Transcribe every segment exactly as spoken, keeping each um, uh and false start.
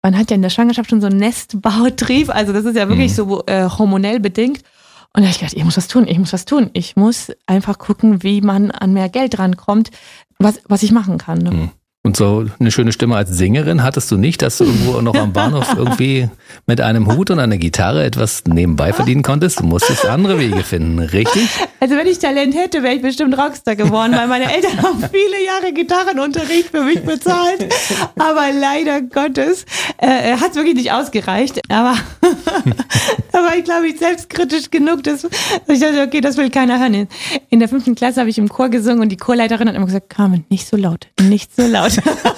man hat ja in der Schwangerschaft schon so einen Nestbautrieb, also das ist ja wirklich mhm. so äh, hormonell bedingt. Und da habe ich gedacht, ich muss was tun, ich muss was tun. Ich muss einfach gucken, wie man an mehr Geld rankommt, was, was ich machen kann. Ne? Mhm. Und so eine schöne Stimme als Sängerin hattest du nicht, dass du irgendwo noch am Bahnhof irgendwie mit einem Hut und einer Gitarre etwas nebenbei verdienen konntest? Du musstest andere Wege finden, richtig? Also wenn ich Talent hätte, wäre ich bestimmt Rockstar geworden, weil meine Eltern haben viele Jahre Gitarrenunterricht für mich bezahlt. Aber leider Gottes äh, hat es wirklich nicht ausgereicht. Aber da war ich, glaube ich, selbstkritisch genug, dass ich dachte, okay, das will keiner hören. In der fünften Klasse habe ich im Chor gesungen und die Chorleiterin hat immer gesagt, Carmen, nicht so laut, nicht so laut.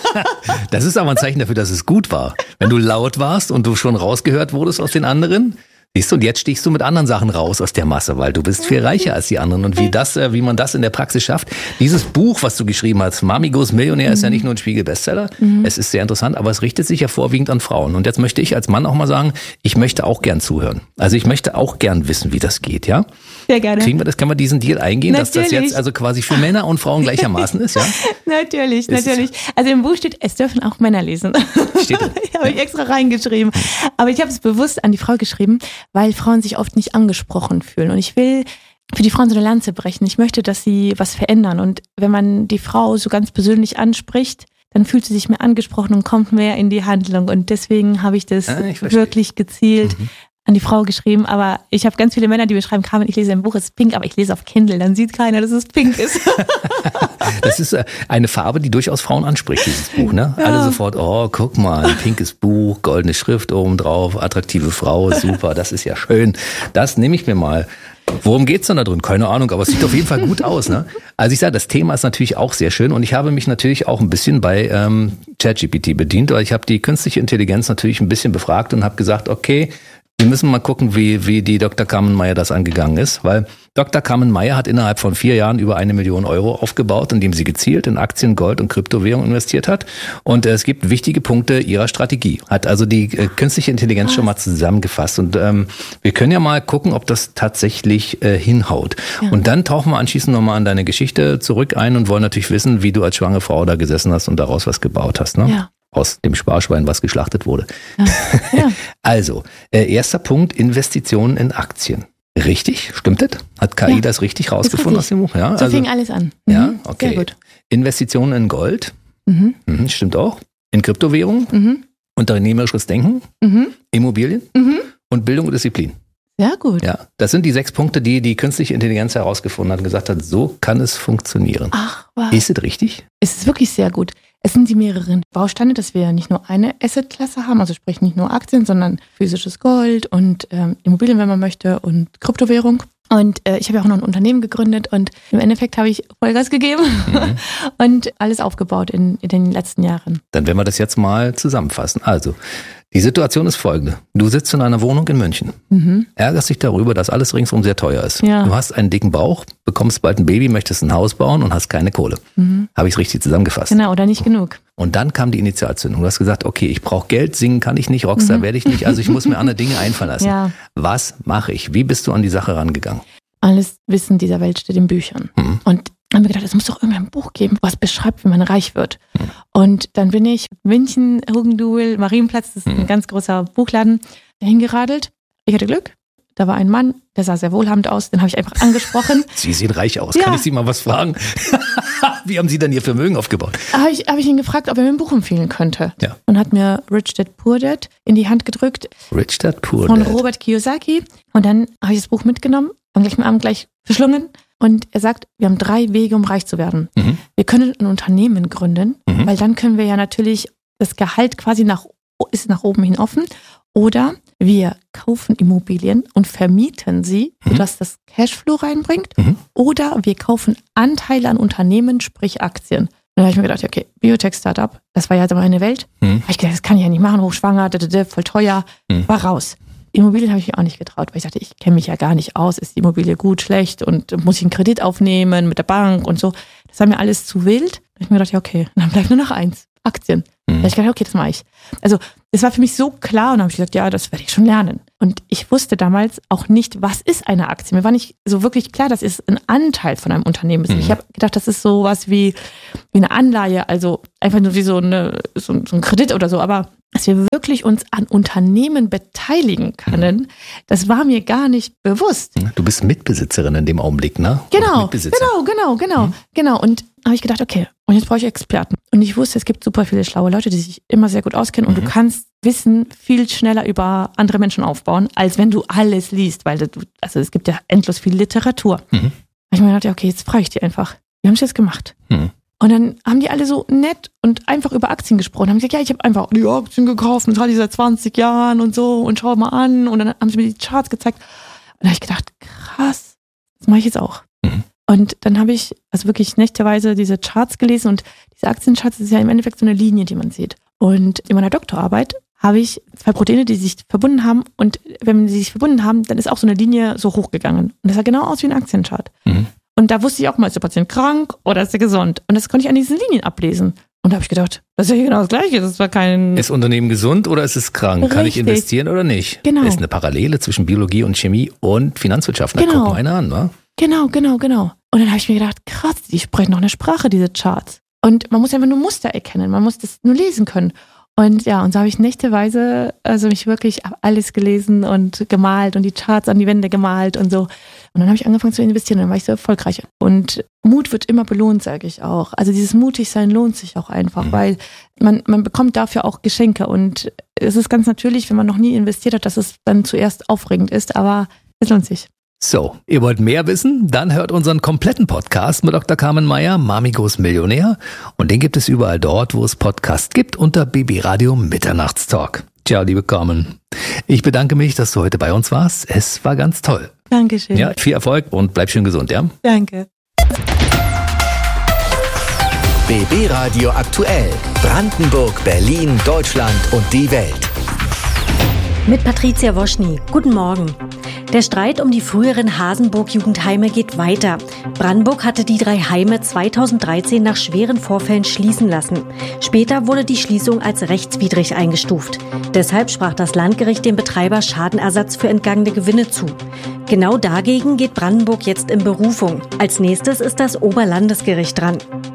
Das ist aber ein Zeichen dafür, dass es gut war. Wenn du laut warst und du schon rausgehört wurdest aus den anderen, siehst du, und jetzt stichst du mit anderen Sachen raus aus der Masse, weil du bist viel reicher als die anderen. Und wie das, wie man das in der Praxis schafft. Dieses Buch, was du geschrieben hast, Mami Goes Millionär, mhm. ist ja nicht nur ein Spiegel-Bestseller. Mhm. Es ist sehr interessant, aber es richtet sich ja vorwiegend an Frauen. Und jetzt möchte ich als Mann auch mal sagen, ich möchte auch gern zuhören. Also ich möchte auch gern wissen, wie das geht, ja? Sehr gerne. Kriegen wir das, können wir diesen Deal eingehen, natürlich. Dass das jetzt also quasi für Männer und Frauen gleichermaßen ist, ja? Natürlich, ist natürlich. Also im Buch steht, es dürfen auch Männer lesen. Steht da? Habe ich extra reingeschrieben. Aber ich habe es bewusst an die Frau geschrieben, weil Frauen sich oft nicht angesprochen fühlen. Und ich will für die Frauen so eine Lanze brechen. Ich möchte, dass sie was verändern. Und wenn man die Frau so ganz persönlich anspricht, dann fühlt sie sich mehr angesprochen und kommt mehr in die Handlung. Und deswegen habe ich das ah, ich wirklich gezielt mhm. an die Frau geschrieben. Aber ich habe ganz viele Männer, die mir schreiben, Carmen, ich lese ein Buch, es ist pink, aber ich lese auf Kindle. Dann sieht keiner, dass es pink ist. Das ist eine Farbe, die durchaus Frauen anspricht, dieses Buch, ne? Ja. Alle sofort, oh, guck mal, ein pinkes Buch, goldene Schrift oben drauf, attraktive Frau, super, das ist ja schön. Das nehme ich mir mal. Worum geht's denn da drin? Keine Ahnung, aber es sieht auf jeden Fall gut aus, ne? Also ich sage, das Thema ist natürlich auch sehr schön und ich habe mich natürlich auch ein bisschen bei ähm, ChatGPT bedient, weil ich habe die künstliche Intelligenz natürlich ein bisschen befragt und habe gesagt, okay, wir müssen mal gucken, wie, wie die Doktor Carmen Meyer das angegangen ist, weil Doktor Carmen Meyer hat innerhalb von vier Jahren über eine Million Euro aufgebaut, indem sie gezielt in Aktien, Gold und Kryptowährung investiert hat. Und äh, es gibt wichtige Punkte ihrer Strategie. Hat also die äh, künstliche Intelligenz schon mal zusammengefasst. Und ähm, wir können ja mal gucken, ob das tatsächlich äh, hinhaut. Ja. Und dann tauchen wir anschließend nochmal an deine Geschichte zurück ein und wollen natürlich wissen, wie du als schwangere Frau da gesessen hast und daraus was gebaut hast, ne? Ja. Aus dem Sparschwein, was geschlachtet wurde. Ja. Ja. Also, äh, erster Punkt, Investitionen in Aktien. Richtig? Stimmt das? Hat K I ja. das richtig rausgefunden aus dem Buch? Ja, so also, fing alles an. Mhm. Ja, okay. Sehr gut. Investitionen in Gold. Mhm. Mhm, stimmt auch. In Kryptowährungen. Mhm. Unternehmerisches Denken. Mhm. Immobilien. Mhm. Und Bildung und Disziplin. Sehr gut. Ja, das sind die sechs Punkte, die die künstliche Intelligenz herausgefunden hat und gesagt hat, so kann es funktionieren. Ach, was? Ist es richtig? Es ist wirklich sehr gut. Es sind die mehreren Bausteine, dass wir nicht nur eine Assetklasse haben, also sprich nicht nur Aktien, sondern physisches Gold und ähm, Immobilien, wenn man möchte, und Kryptowährung. Und äh, ich habe ja auch noch ein Unternehmen gegründet und im Endeffekt habe ich Vollgas gegeben mhm. und alles aufgebaut in, in den letzten Jahren. Dann werden wir das jetzt mal zusammenfassen. Also, die Situation ist folgende. Du sitzt in einer Wohnung in München, mhm. ärgerst dich darüber, dass alles ringsum sehr teuer ist. Ja. Du hast einen dicken Bauch, bekommst bald ein Baby, möchtest ein Haus bauen und hast keine Kohle. Mhm. Habe ich es richtig zusammengefasst? Genau, oder nicht genug. Und dann kam die Initialzündung. Du hast gesagt, okay, ich brauche Geld, singen kann ich nicht, Rockstar mhm. werde ich nicht, also ich muss mir andere Dinge einfallen lassen. Ja. Was mache ich? Wie bist du an die Sache rangegangen? Alles Wissen dieser Welt steht in Büchern. Mhm. Und haben wir gedacht, es muss doch irgendein Buch geben, was beschreibt, wie man reich wird. Mhm. Und dann bin ich München, Hugenduel, Marienplatz, das ist ein mhm. ganz großer Buchladen, dahin geradelt. Ich hatte Glück. Da war ein Mann, der sah sehr wohlhabend aus, den habe ich einfach angesprochen. Sie sehen reich aus. Ja. Kann ich Sie mal was fragen? Wie haben Sie denn Ihr Vermögen aufgebaut? Habe ich, hab ich ihn gefragt, ob er mir ein Buch empfehlen könnte. Ja. Und hat mir Rich Dad Poor Dad in die Hand gedrückt. Rich Dad Poor Von Dad. Robert Kiyosaki. Und dann habe ich das Buch mitgenommen, am gleichen Abend gleich verschlungen. Und er sagt, wir haben drei Wege, um reich zu werden. Mhm. Wir können ein Unternehmen gründen, mhm. weil dann können wir ja natürlich das Gehalt quasi nach, ist nach oben hin offen. Oder wir kaufen Immobilien und vermieten sie, mhm. sodass das Cashflow reinbringt. Mhm. Oder wir kaufen Anteile an Unternehmen, sprich Aktien. Und dann habe ich mir gedacht, okay, Biotech-Startup, das war ja meine Welt. Mhm. Hab ich gedacht, das kann ich ja nicht machen, hochschwanger, voll teuer, mhm. war raus. Immobilien habe ich mir auch nicht getraut, weil ich dachte, ich kenne mich ja gar nicht aus, ist die Immobilie gut, schlecht und muss ich einen Kredit aufnehmen mit der Bank und so. Das war mir alles zu wild. Da habe ich mir gedacht, ja okay, dann bleibt nur noch eins, Aktien. Da habe ich gedacht, okay, das mache ich. Also das war für mich so klar und dann habe ich gesagt, ja, das werde ich schon lernen. Und ich wusste damals auch nicht, was ist eine Aktie. Mir war nicht so wirklich klar, dass es ein Anteil von einem Unternehmen ist. Mhm. Ich habe gedacht, das ist sowas wie, wie eine Anleihe, also einfach nur wie so, eine, so, so ein Kredit oder so. Aber dass wir wirklich uns an Unternehmen beteiligen können, das war mir gar nicht bewusst. Du bist Mitbesitzerin in dem Augenblick, ne? Genau, genau, genau, genau, mhm. genau. Und habe ich gedacht, okay, und jetzt brauche ich Experten. Und ich wusste, es gibt super viele schlaue Leute, die sich immer sehr gut auskennen. Und mhm. du kannst Wissen viel schneller über andere Menschen aufbauen, als wenn du alles liest. Weil du, also es gibt ja endlos viel Literatur. Mhm. Da habe ich mir gedacht, okay, jetzt frage ich die einfach. Wie haben sie das gemacht? Mhm. Und dann haben die alle so nett und einfach über Aktien gesprochen. Haben gesagt, ja, ich habe einfach die Aktien gekauft und das hatte ich seit zwanzig Jahren und so und schau mal an. Und dann haben sie mir die Charts gezeigt. Und da habe ich gedacht, krass, das mache ich jetzt auch. Mhm. Und dann habe ich also wirklich nächteweise diese Charts gelesen und diese Aktiencharts, das ist ja im Endeffekt so eine Linie, die man sieht. Und in meiner Doktorarbeit habe ich zwei Proteine, die sich verbunden haben und wenn sie sich verbunden haben, dann ist auch so eine Linie so hochgegangen. Und das sah genau aus wie ein Aktienchart. Mhm. Und da wusste ich auch mal, ist der Patient krank oder ist er gesund? Und das konnte ich an diesen Linien ablesen. Und da habe ich gedacht, das ist ja genau das Gleiche. Das war kein. Ist Unternehmen gesund oder ist es krank? Richtig. Kann ich investieren oder nicht? Genau. Ist eine Parallele zwischen Biologie und Chemie und Finanzwirtschaft. Na, genau. Guck mal einer an, wa? Genau, genau, genau. Und dann habe ich mir gedacht, krass, die sprechen noch eine Sprache, diese Charts. Und man muss einfach nur Muster erkennen. Man muss das nur lesen können. Und ja, und so habe ich nächteweise also mich wirklich alles gelesen und gemalt und die Charts an die Wände gemalt und so. Und dann habe ich angefangen zu investieren und dann war ich so erfolgreich. Und Mut wird immer belohnt, sage ich auch. Also dieses Mutigsein lohnt sich auch einfach, mhm. weil man, man bekommt dafür auch Geschenke. Und es ist ganz natürlich, wenn man noch nie investiert hat, dass es dann zuerst aufregend ist, aber es lohnt sich. So, ihr wollt mehr wissen? Dann hört unseren kompletten Podcast mit Doktor Carmen Meyer, Mamigos Millionär. Und den gibt es überall dort, wo es Podcasts gibt, unter B B Radio Mitternachtstalk. Ciao, liebe Carmen. Ich bedanke mich, dass du heute bei uns warst. Es war ganz toll. Dankeschön. Ja, viel Erfolg und bleib schön gesund, ja? Danke. B B Radio aktuell. Brandenburg, Berlin, Deutschland und die Welt. Mit Patricia Woschny. Guten Morgen. Der Streit um die früheren Hasenburg-Jugendheime geht weiter. Brandenburg hatte die drei Heime zweitausenddreizehn nach schweren Vorfällen schließen lassen. Später wurde die Schließung als rechtswidrig eingestuft. Deshalb sprach das Landgericht dem Betreiber Schadenersatz für entgangene Gewinne zu. Genau dagegen geht Brandenburg jetzt in Berufung. Als nächstes ist das Oberlandesgericht dran.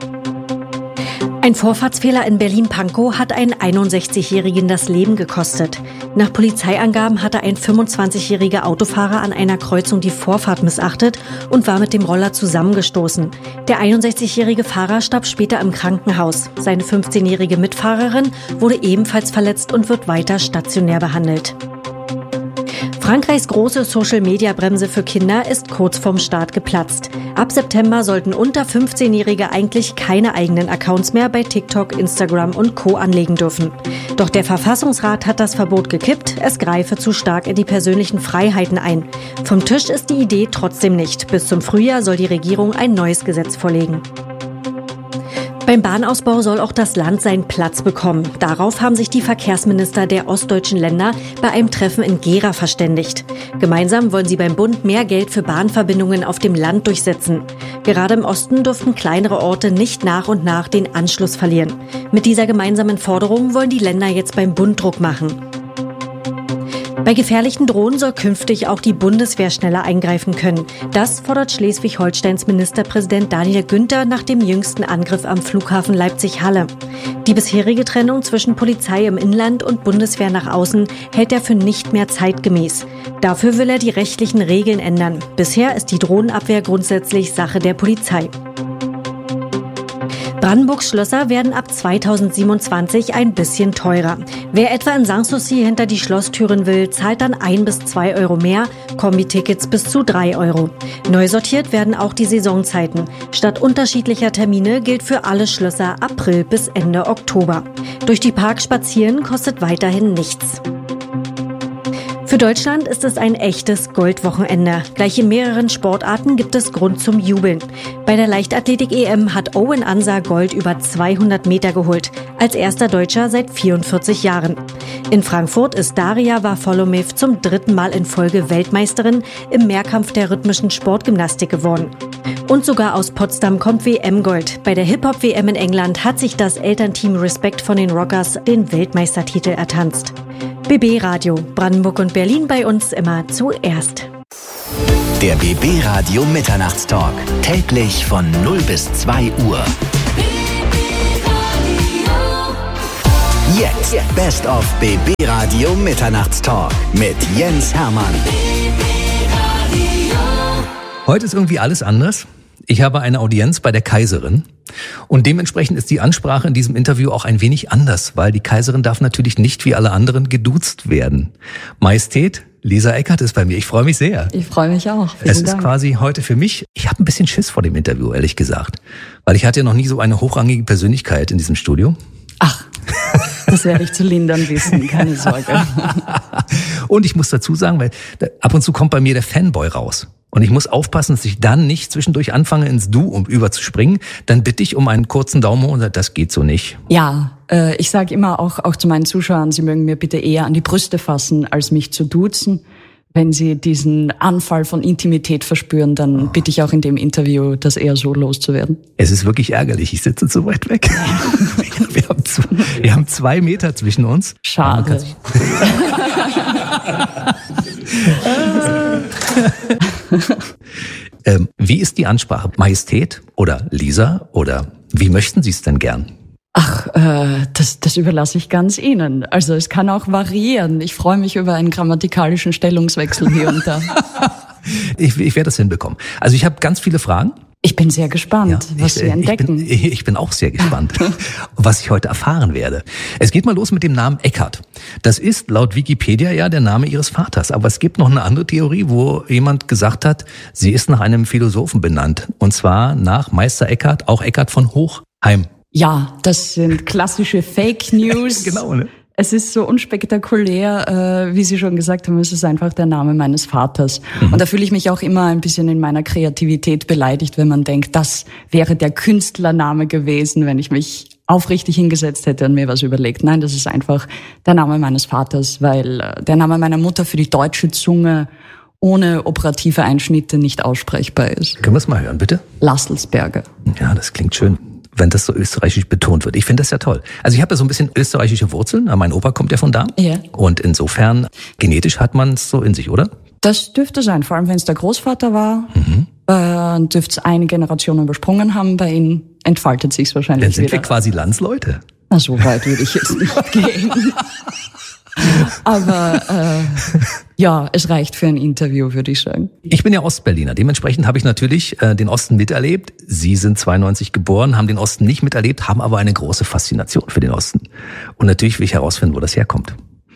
Ein Vorfahrtsfehler in Berlin-Pankow hat einen einundsechzigjährigen das Leben gekostet. Nach Polizeiangaben hatte ein fünfundzwanzigjähriger Autofahrer an einer Kreuzung die Vorfahrt missachtet und war mit dem Roller zusammengestoßen. Der einundsechzigjährige Fahrer starb später im Krankenhaus. Seine fünfzehnjährige Mitfahrerin wurde ebenfalls verletzt und wird weiter stationär behandelt. Frankreichs große Social-Media-Bremse für Kinder ist kurz vorm Start geplatzt. Ab September sollten unter fünfzehnjährige eigentlich keine eigenen Accounts mehr bei TikTok, Instagram und Co. anlegen dürfen. Doch der Verfassungsrat hat das Verbot gekippt, es greife zu stark in die persönlichen Freiheiten ein. Vom Tisch ist die Idee trotzdem nicht. Bis zum Frühjahr soll die Regierung ein neues Gesetz vorlegen. Beim Bahnausbau soll auch das Land seinen Platz bekommen. Darauf haben sich die Verkehrsminister der ostdeutschen Länder bei einem Treffen in Gera verständigt. Gemeinsam wollen sie beim Bund mehr Geld für Bahnverbindungen auf dem Land durchsetzen. Gerade im Osten dürften kleinere Orte nicht nach und nach den Anschluss verlieren. Mit dieser gemeinsamen Forderung wollen die Länder jetzt beim Bund Druck machen. Bei gefährlichen Drohnen soll künftig auch die Bundeswehr schneller eingreifen können. Das fordert Schleswig-Holsteins Ministerpräsident Daniel Günther nach dem jüngsten Angriff am Flughafen Leipzig-Halle. Die bisherige Trennung zwischen Polizei im Inland und Bundeswehr nach außen hält er für nicht mehr zeitgemäß. Dafür will er die rechtlichen Regeln ändern. Bisher ist die Drohnenabwehr grundsätzlich Sache der Polizei. Brandenburgs Schlösser werden ab zweitausendsiebenundzwanzig ein bisschen teurer. Wer etwa in Sanssouci hinter die Schlosstüren will, zahlt dann ein bis zwei Euro mehr, Kombi-Tickets bis zu drei Euro. Neu sortiert werden auch die Saisonzeiten. Statt unterschiedlicher Termine gilt für alle Schlösser April bis Ende Oktober. Durch die Parks spazieren kostet weiterhin nichts. Für Deutschland ist es ein echtes Goldwochenende. Gleich in mehreren Sportarten gibt es Grund zum Jubeln. Bei der Leichtathletik-E M hat Owen Ansa Gold über zweihundert Meter geholt. Als erster Deutscher seit vierundvierzig Jahren. In Frankfurt ist Daria Varfolomew zum dritten Mal in Folge Weltmeisterin im Mehrkampf der rhythmischen Sportgymnastik geworden. Und sogar aus Potsdam kommt W M-Gold. Bei der Hip-Hop-W M in England hat sich das Elternteam Respekt von den Rockers den Weltmeistertitel ertanzt. B B Radio, Brandenburg und Berlin bei uns immer zuerst. Der B B Radio Mitternachtstalk, täglich von null bis zwei Uhr. Jetzt Best of B B Radio Mitternachtstalk mit Jens Hermann. Heute ist irgendwie alles anders. Ich habe eine Audienz bei der Kaiserin und dementsprechend ist die Ansprache in diesem Interview auch ein wenig anders, weil die Kaiserin darf natürlich nicht wie alle anderen geduzt werden. Majestät, Lisa Eckert ist bei mir. Ich freue mich sehr. Ich freue mich auch. Vielen es ist Dank. quasi heute für mich, ich habe ein bisschen Schiss vor dem Interview, ehrlich gesagt. Weil ich hatte ja noch nie so eine hochrangige Persönlichkeit in diesem Studio. Ach, das werde ich zu lindern wissen, keine Sorge. Und ich muss dazu sagen, weil ab und zu kommt bei mir der Fanboy raus. Und ich muss aufpassen, dass ich dann nicht zwischendurch anfange, ins Du um überzuspringen. Dann bitte ich um einen kurzen Daumen hoch und sage, das geht so nicht. Ja, äh, ich sage immer auch, auch zu meinen Zuschauern, sie mögen mir bitte eher an die Brüste fassen, als mich zu duzen. Wenn sie diesen Anfall von Intimität verspüren, dann bitte ich auch in dem Interview, das eher so loszuwerden. Es ist wirklich ärgerlich, ich sitze zu weit weg. wir, haben zwei, wir haben zwei Meter zwischen uns. Schade. ähm, wie ist die Ansprache? Majestät oder Lisa oder wie möchten Sie es denn gern? Ach, äh, das, das überlasse ich ganz Ihnen. Also es kann auch variieren. Ich freue mich über einen grammatikalischen Stellungswechsel hier und da. ich, ich werde das hinbekommen. Also ich habe ganz viele Fragen. Ich bin sehr gespannt, ja, was ich, Sie entdecken. Ich bin, ich bin auch sehr gespannt, was ich heute erfahren werde. Es geht mal los mit dem Namen Eckert. Das ist laut Wikipedia ja der Name Ihres Vaters. Aber es gibt noch eine andere Theorie, wo jemand gesagt hat, sie ist nach einem Philosophen benannt. Und zwar nach Meister Eckhart, auch Eckhart von Hochheim. Ja, das sind klassische Fake News. Genau, ne? Es ist so unspektakulär, äh, wie Sie schon gesagt haben, es ist einfach der Name meines Vaters. Mhm. Und da fühle ich mich auch immer ein bisschen in meiner Kreativität beleidigt, wenn man denkt, das wäre der Künstlername gewesen, wenn ich mich aufrichtig hingesetzt hätte und mir was überlegt. Nein, das ist einfach der Name meines Vaters, weil äh, der Name meiner Mutter für die deutsche Zunge ohne operative Einschnitte nicht aussprechbar ist. Können wir es mal hören, bitte? Lasselsberger. Ja, das klingt schön, wenn das so österreichisch betont wird. Ich finde das ja toll. Also ich habe ja so ein bisschen österreichische Wurzeln. Mein Opa kommt ja von da. Ja. Und insofern, genetisch hat man es so in sich, oder? Das dürfte sein, vor allem wenn es der Großvater war. Mhm. Äh, dürfte es eine Generation übersprungen haben. Bei Ihnen entfaltet sich es wahrscheinlich Dann sind wieder. wir quasi Landsleute. Na, so weit würde ich jetzt nicht gehen. Aber äh, ja, es reicht für ein Interview, würde ich sagen. Ich bin ja Ostberliner. Dementsprechend habe ich natürlich äh, den Osten miterlebt. Sie sind zweiundneunzig geboren, haben den Osten nicht miterlebt, haben aber eine große Faszination für den Osten. Und natürlich will ich herausfinden, wo das herkommt.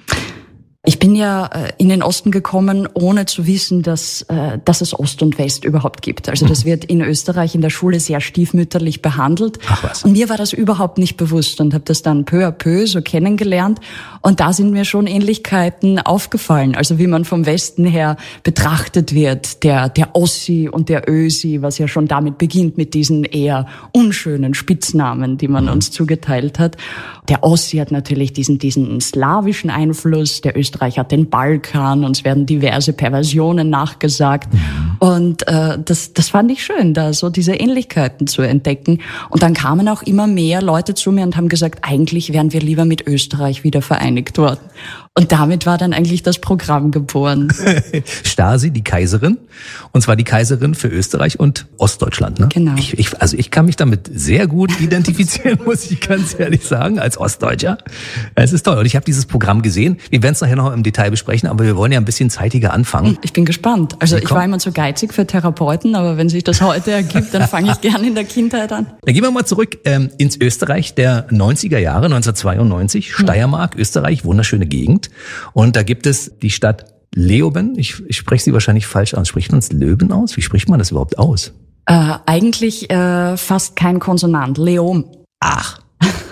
Ich bin ja in den Osten gekommen, ohne zu wissen, dass, dass es Ost und West überhaupt gibt. Also das wird in Österreich in der Schule sehr stiefmütterlich behandelt. Ach was. Und mir war das überhaupt nicht bewusst und habe das dann peu à peu so kennengelernt. Und da sind mir schon Ähnlichkeiten aufgefallen. Also wie man vom Westen her betrachtet wird, der, der Ossi und der Ösi, was ja schon damit beginnt mit diesen eher unschönen Spitznamen, die man mhm. uns zugeteilt hat. Der Ossi hat natürlich diesen, diesen slawischen Einfluss, der Österreich hat den Balkan, uns werden diverse Perversionen nachgesagt. Mhm. Und äh, das, das fand ich schön, da so diese Ähnlichkeiten zu entdecken. Und dann kamen auch immer mehr Leute zu mir und haben gesagt, eigentlich wären wir lieber mit Österreich wieder vereinigt worden. Und damit war dann eigentlich das Programm geboren. Stasi, die Kaiserin, und zwar die Kaiserin für Österreich und Ostdeutschland. Ne? Genau. Ich, ich, also ich kann mich damit sehr gut identifizieren, muss ich ganz ehrlich sagen, als Ostdeutscher. Es ist toll. Und ich habe dieses Programm gesehen. Wir werden es nachher noch im Detail besprechen, aber wir wollen ja ein bisschen zeitiger anfangen. Ich bin gespannt. Also ich war immer zu geizig für Therapeuten, aber wenn sich das heute ergibt, dann fange ich gerne in der Kindheit an. Dann gehen wir mal zurück ähm, ins Österreich der neunziger Jahre, neunzehnhundertzweiundneunzig, Steiermark, Österreich, wunderschöne Gegend. Und da gibt es die Stadt Leoben. Ich, ich spreche sie wahrscheinlich falsch aus. Spricht man es Löben aus? Wie spricht man das überhaupt aus? Äh, eigentlich äh, fast kein Konsonant. Leom. Ach.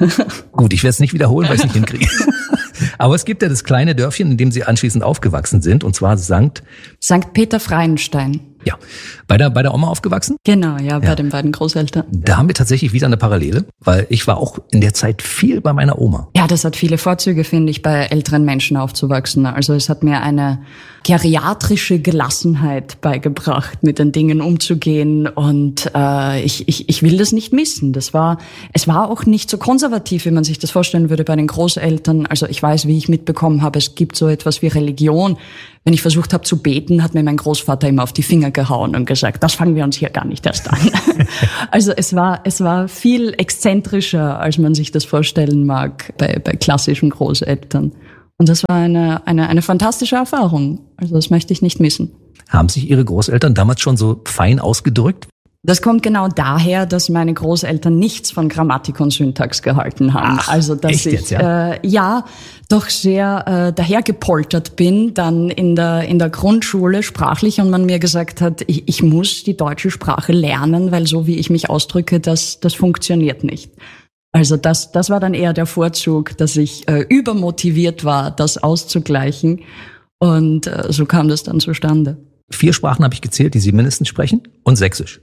Gut, ich werde es nicht wiederholen, weil ich es nicht hinkriege. Aber es gibt ja das kleine Dörfchen, in dem Sie anschließend aufgewachsen sind, und zwar Sankt... Sankt Peter-Freienstein. Ja, bei der, bei der Oma aufgewachsen? Genau, ja, bei ja. den beiden Großeltern. Da haben wir tatsächlich wieder eine Parallele, weil ich war auch in der Zeit viel bei meiner Oma. Ja, das hat viele Vorzüge, finde ich, bei älteren Menschen aufzuwachsen. Also es hat mir eine geriatrische Gelassenheit beigebracht, mit den Dingen umzugehen, und äh, ich, ich, ich will das nicht missen. Das war, es war auch nicht so konservativ, wie man sich das vorstellen würde bei den Großeltern. Also ich weiß, wie ich mitbekommen habe, es gibt so etwas wie Religion, Wenn ich versucht habe zu beten, hat mir mein Großvater immer auf die Finger gehauen und gesagt, das fangen wir uns hier gar nicht erst an. Also es war, es war viel exzentrischer, als man sich das vorstellen mag bei, bei klassischen Großeltern. Und das war eine, eine, eine fantastische Erfahrung. Also das möchte ich nicht missen. Haben sich Ihre Großeltern damals schon so fein ausgedrückt? Das kommt genau daher, dass meine Großeltern nichts von Grammatik und Syntax gehalten haben. Ach, also dass echt ich jetzt, ja? Äh, ja doch sehr äh, dahergepoltert bin, dann in der in der Grundschule sprachlich, und man mir gesagt hat, ich, ich muss die deutsche Sprache lernen, weil so wie ich mich ausdrücke, das das funktioniert nicht. Also das das war dann eher der Vorzug, dass ich äh, übermotiviert war, das auszugleichen, und äh, so kam das dann zustande. Vier Sprachen habe ich gezählt, die Sie mindestens sprechen, und Sächsisch.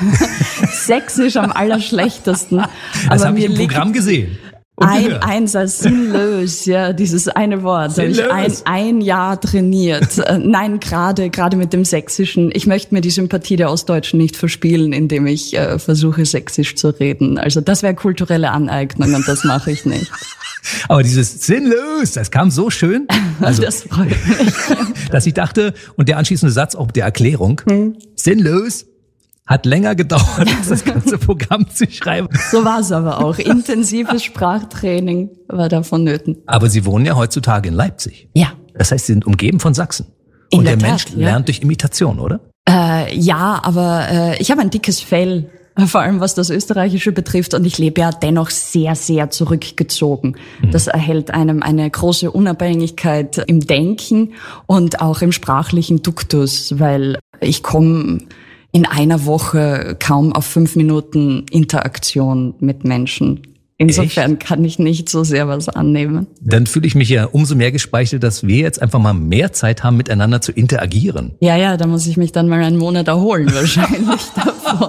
Sächsisch am allerschlechtesten. Das aber habe ich mir im liegt Programm gesehen. ein Einsatz, sinnlos, ja, dieses eine Wort. Da habe ich ein, ein Jahr trainiert. Äh, Nein, gerade gerade mit dem Sächsischen. Ich möchte mir die Sympathie der Ostdeutschen nicht verspielen, indem ich äh, versuche, Sächsisch zu reden. Also das wäre kulturelle Aneignung, und das mache ich nicht. Aber dieses sinnlos, das kam so schön, also, das freut mich. dass ich dachte, und der anschließende Satz auch der Erklärung, Hm. sinnlos, hat länger gedauert, als das ganze Programm zu schreiben. So war es aber auch. Intensives Sprachtraining war da vonnöten. Aber Sie wohnen ja heutzutage in Leipzig. Ja. Das heißt, Sie sind umgeben von Sachsen. In Und der der, Tat, Mensch ja. lernt durch Imitation, oder? Äh, ja, aber äh, ich habe ein dickes Fell, vor allem was das Österreichische betrifft, und ich lebe ja dennoch sehr, sehr zurückgezogen. Mhm. Das erhält einem eine große Unabhängigkeit im Denken und auch im sprachlichen Duktus, weil ich komme in einer Woche kaum auf fünf Minuten Interaktion mit Menschen. Insofern Echt? Kann ich nicht so sehr was annehmen. Dann fühle ich mich ja umso mehr gespeichelt, dass wir jetzt einfach mal mehr Zeit haben, miteinander zu interagieren. Ja, ja, da muss ich mich dann mal einen Monat erholen wahrscheinlich davon.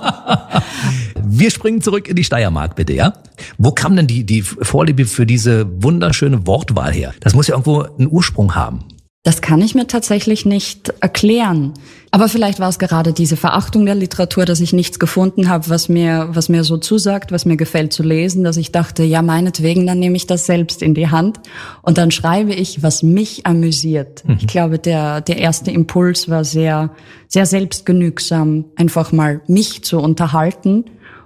Wir springen zurück in die Steiermark, bitte, ja? Wo kam denn die, die Vorliebe für diese wunderschöne Wortwahl her? Das muss ja irgendwo einen Ursprung haben. Das kann ich mir tatsächlich nicht erklären. Aber vielleicht war es gerade diese Verachtung der Literatur, dass ich nichts gefunden habe, was mir, was mir so zusagt, was mir gefällt zu lesen, dass ich dachte, ja, meinetwegen, dann nehme ich das selbst in die Hand und dann schreibe ich, was mich amüsiert. Mhm. Ich glaube, der, der erste Impuls war sehr, sehr selbstgenügsam, einfach mal mich zu unterhalten.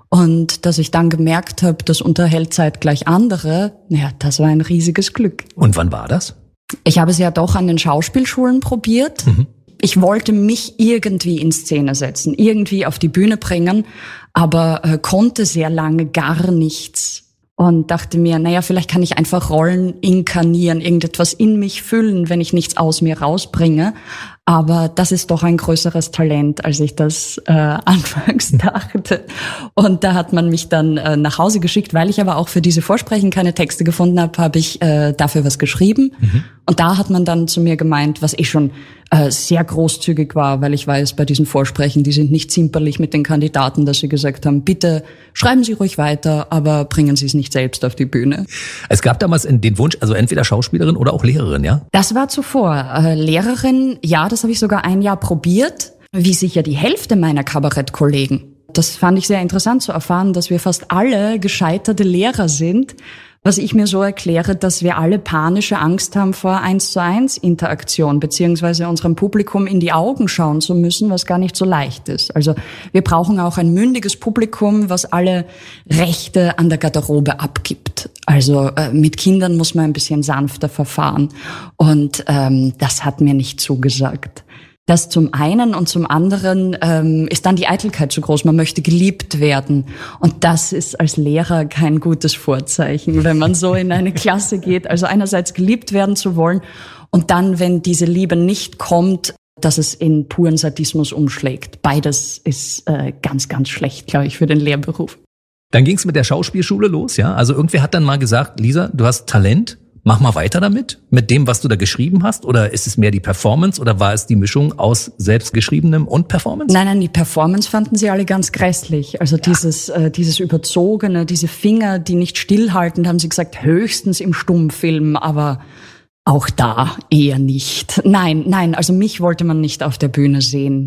Und dass ich dann gemerkt habe, das unterhält zeitgleich andere, ja, das war ein riesiges Glück. Und wann war das? Ich habe es ja doch an den Schauspielschulen probiert. Mhm. Ich wollte mich irgendwie in Szene setzen, irgendwie auf die Bühne bringen, aber äh, konnte sehr lange gar nichts. Und dachte mir, naja, vielleicht kann ich einfach Rollen inkarnieren, irgendetwas in mich füllen, wenn ich nichts aus mir rausbringe. Aber das ist doch ein größeres Talent, als ich das äh, anfangs dachte. Und da hat man mich dann äh, nach Hause geschickt, weil ich aber auch für diese Vorsprechen keine Texte gefunden habe, habe ich äh, dafür was geschrieben. Mhm. Und da hat man dann zu mir gemeint, was ich schon äh, sehr großzügig war, weil ich weiß, bei diesen Vorsprechen, die sind nicht zimperlich mit den Kandidaten, dass sie gesagt haben, bitte schreiben Sie ruhig weiter, aber bringen Sie es nicht selbst auf die Bühne. Es gab damals den Wunsch, also entweder Schauspielerin oder auch Lehrerin, ja? Das war zuvor. Äh, Lehrerin, ja, das habe ich sogar ein Jahr probiert, wie sicher die Hälfte meiner Kabarettkollegen. Das fand ich sehr interessant zu erfahren, dass wir fast alle gescheiterte Lehrer sind, was ich mir so erkläre, dass wir alle panische Angst haben vor eins zu eins Interaktion, beziehungsweise unserem Publikum in die Augen schauen zu müssen, was gar nicht so leicht ist. Also wir brauchen auch ein mündiges Publikum, was alle Rechte an der Garderobe abgibt. Also äh, mit Kindern muss man ein bisschen sanfter verfahren. Und ähm, das hat mir nicht zugesagt. Das zum einen, und zum anderen ähm, ist dann die Eitelkeit zu groß. Man möchte geliebt werden. Und das ist als Lehrer kein gutes Vorzeichen, wenn man so in eine Klasse geht. Also einerseits geliebt werden zu wollen und dann, wenn diese Liebe nicht kommt, dass es in puren Sadismus umschlägt. Beides ist äh, ganz, ganz schlecht, glaube ich, für den Lehrberuf. Dann ging es mit der Schauspielschule los, ja? Also irgendwer hat dann mal gesagt, Lisa, du hast Talent. Mach mal weiter damit, mit dem, was du da geschrieben hast? Oder ist es mehr die Performance oder war es die Mischung aus selbstgeschriebenem und Performance? Nein, nein, die Performance fanden sie alle ganz grässlich. Also ja. dieses äh, dieses Überzogene, diese Finger, die nicht stillhalten, haben sie gesagt, höchstens im Stummfilm, aber auch da eher nicht. Nein, nein, also mich wollte man nicht auf der Bühne sehen.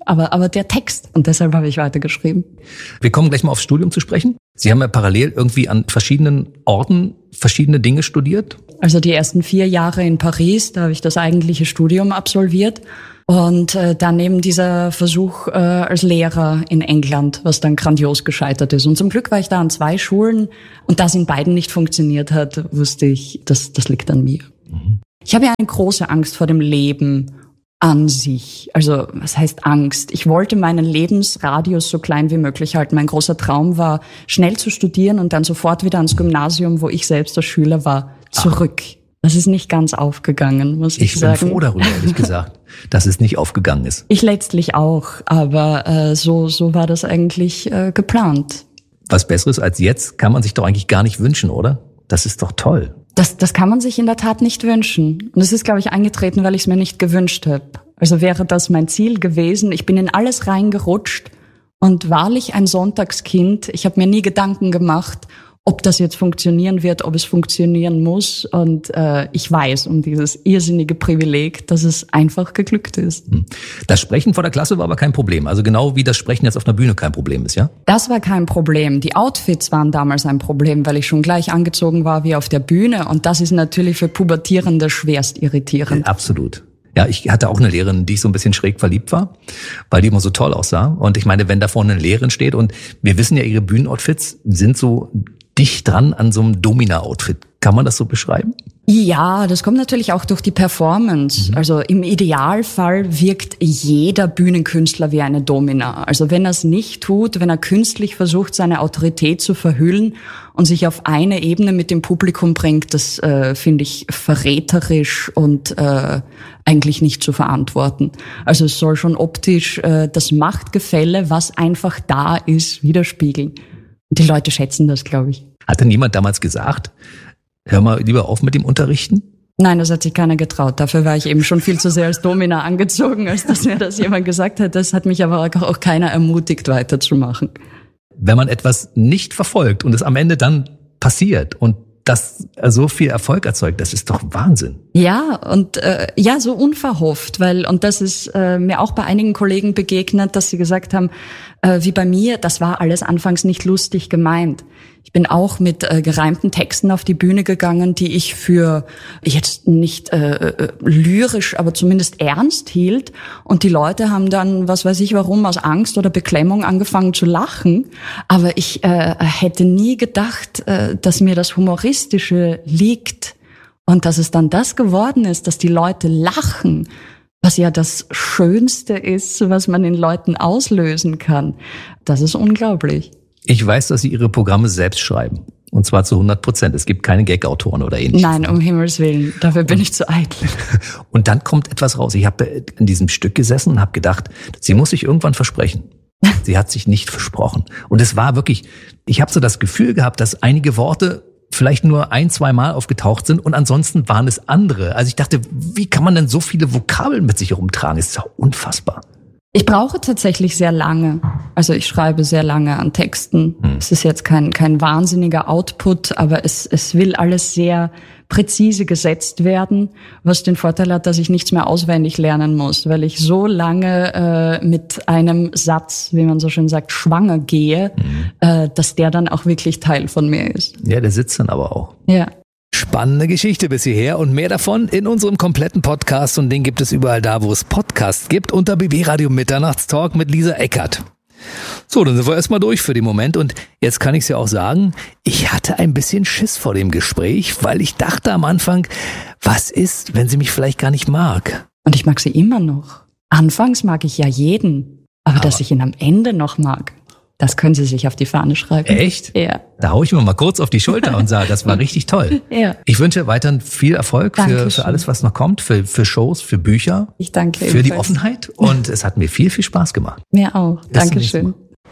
aber, aber der Text. Und deshalb habe ich weitergeschrieben. Wir kommen gleich mal aufs Studium zu sprechen. Sie haben ja parallel irgendwie an verschiedenen Orten verschiedene Dinge studiert. Also die ersten vier Jahre in Paris, da habe ich das eigentliche Studium absolviert. Und äh, dann eben dieser Versuch äh, als Lehrer in England, was dann grandios gescheitert ist. Und zum Glück war ich da an zwei Schulen. Und da es in beiden nicht funktioniert hat, wusste ich, das, das liegt an mir. Mhm. Ich habe ja eine große Angst vor dem Leben an sich. Also was heißt Angst? Ich wollte meinen Lebensradius so klein wie möglich halten. Mein großer Traum war, schnell zu studieren und dann sofort wieder ans Gymnasium, wo ich selbst als Schüler war, zurück. Ach. Das ist nicht ganz aufgegangen, muss ich, ich sagen. Ich bin froh darüber, ehrlich gesagt, dass es nicht aufgegangen ist. Ich letztlich auch, aber äh, so so war das eigentlich äh, geplant. Was Besseres als jetzt kann man sich doch eigentlich gar nicht wünschen, oder? Das ist doch toll. Das, das kann man sich in der Tat nicht wünschen. Und es ist, glaube ich, eingetreten, weil ich es mir nicht gewünscht habe. Also wäre das mein Ziel gewesen. Ich bin in alles reingerutscht und wahrlich ein Sonntagskind. Ich habe mir nie Gedanken gemacht, ob das jetzt funktionieren wird, ob es funktionieren muss. Und äh, ich weiß um dieses irrsinnige Privileg, dass es einfach geglückt ist. Das Sprechen vor der Klasse war aber kein Problem. Also genau wie das Sprechen jetzt auf einer Bühne kein Problem ist, ja? Das war kein Problem. Die Outfits waren damals ein Problem, weil ich schon gleich angezogen war wie auf der Bühne. Und das ist natürlich für Pubertierende schwerst irritierend. Absolut. Ja, ich hatte auch eine Lehrerin, die ich so ein bisschen schräg verliebt war, weil die immer so toll aussah. Und ich meine, wenn da vorne eine Lehrerin steht und wir wissen ja, ihre Bühnenoutfits sind so dicht dran an so einem Domina-Outfit. Kann man das so beschreiben? Ja, das kommt natürlich auch durch die Performance. Mhm. Also im Idealfall wirkt jeder Bühnenkünstler wie eine Domina. Also wenn er es nicht tut, wenn er künstlich versucht, seine Autorität zu verhüllen und sich auf eine Ebene mit dem Publikum bringt, das äh, finde ich verräterisch und äh, eigentlich nicht zu verantworten. Also es soll schon optisch äh, das Machtgefälle, was einfach da ist, widerspiegeln. Die Leute schätzen das, glaube ich. Hat denn jemand damals gesagt, hör mal lieber auf mit dem Unterrichten? Nein, das hat sich keiner getraut. Dafür war ich eben schon viel zu sehr als Domina angezogen, als dass mir das jemand gesagt hat. Das hat mich aber auch keiner ermutigt, weiterzumachen. Wenn man etwas nicht verfolgt und es am Ende dann passiert und das so viel Erfolg erzeugt, das ist doch Wahnsinn. Ja, und äh, ja, so unverhofft, weil, und das ist äh, mir auch bei einigen Kollegen begegnet, dass sie gesagt haben, äh, wie bei mir, das war alles anfangs nicht lustig gemeint. Ich bin auch mit äh, gereimten Texten auf die Bühne gegangen, die ich für jetzt nicht äh, lyrisch, aber zumindest ernst hielt. Und die Leute haben dann, was weiß ich warum, aus Angst oder Beklemmung angefangen zu lachen. Aber ich äh, hätte nie gedacht, äh, dass mir das Humoristische liegt. Und dass es dann das geworden ist, dass die Leute lachen, was ja das Schönste ist, was man in Leuten auslösen kann. Das ist unglaublich. Ich weiß, dass Sie Ihre Programme selbst schreiben. Und zwar zu hundert Prozent. Es gibt keine Gag-Autoren oder ähnliches. Nein, um Himmels Willen. Dafür bin und, ich zu eitel. Und dann kommt etwas raus. Ich habe in diesem Stück gesessen und habe gedacht, sie muss sich irgendwann versprechen. Sie hat sich nicht versprochen. Und es war wirklich, ich habe so das Gefühl gehabt, dass einige Worte vielleicht nur ein, zwei Mal aufgetaucht sind und ansonsten waren es andere. Also ich dachte, wie kann man denn so viele Vokabeln mit sich herumtragen? Das ist ja unfassbar. Ich brauche tatsächlich sehr lange. Also ich schreibe sehr lange an Texten. Hm. Es ist jetzt kein kein wahnsinniger Output, aber es es will alles sehr präzise gesetzt werden, was den Vorteil hat, dass ich nichts mehr auswendig lernen muss, weil ich so lange äh, mit einem Satz, wie man so schön sagt, schwanger gehe, hm. äh, dass der dann auch wirklich Teil von mir ist. Ja, der sitzt dann aber auch. Ja. Spannende Geschichte bis hierher und mehr davon in unserem kompletten Podcast und den gibt es überall da, wo es Podcasts gibt, unter B B Radio Mitternachtstalk mit Lisa Eckert. So, dann sind wir erstmal durch für den Moment und jetzt kann ich es ja auch sagen, ich hatte ein bisschen Schiss vor dem Gespräch, weil ich dachte am Anfang, was ist, wenn sie mich vielleicht gar nicht mag? Und ich mag sie immer noch. Anfangs mag ich ja jeden, aber, aber dass ich ihn am Ende noch mag. Das können Sie sich auf die Fahne schreiben. Echt? Ja. Da hau ich mir mal kurz auf die Schulter und sage, das war richtig toll. Ja. Ich wünsche weiterhin viel Erfolg für, für alles, was noch kommt, für, für Shows, für Bücher. Ich danke Für ebenfalls. Die Offenheit und es hat mir viel, viel Spaß gemacht. Mir auch. Dankeschön.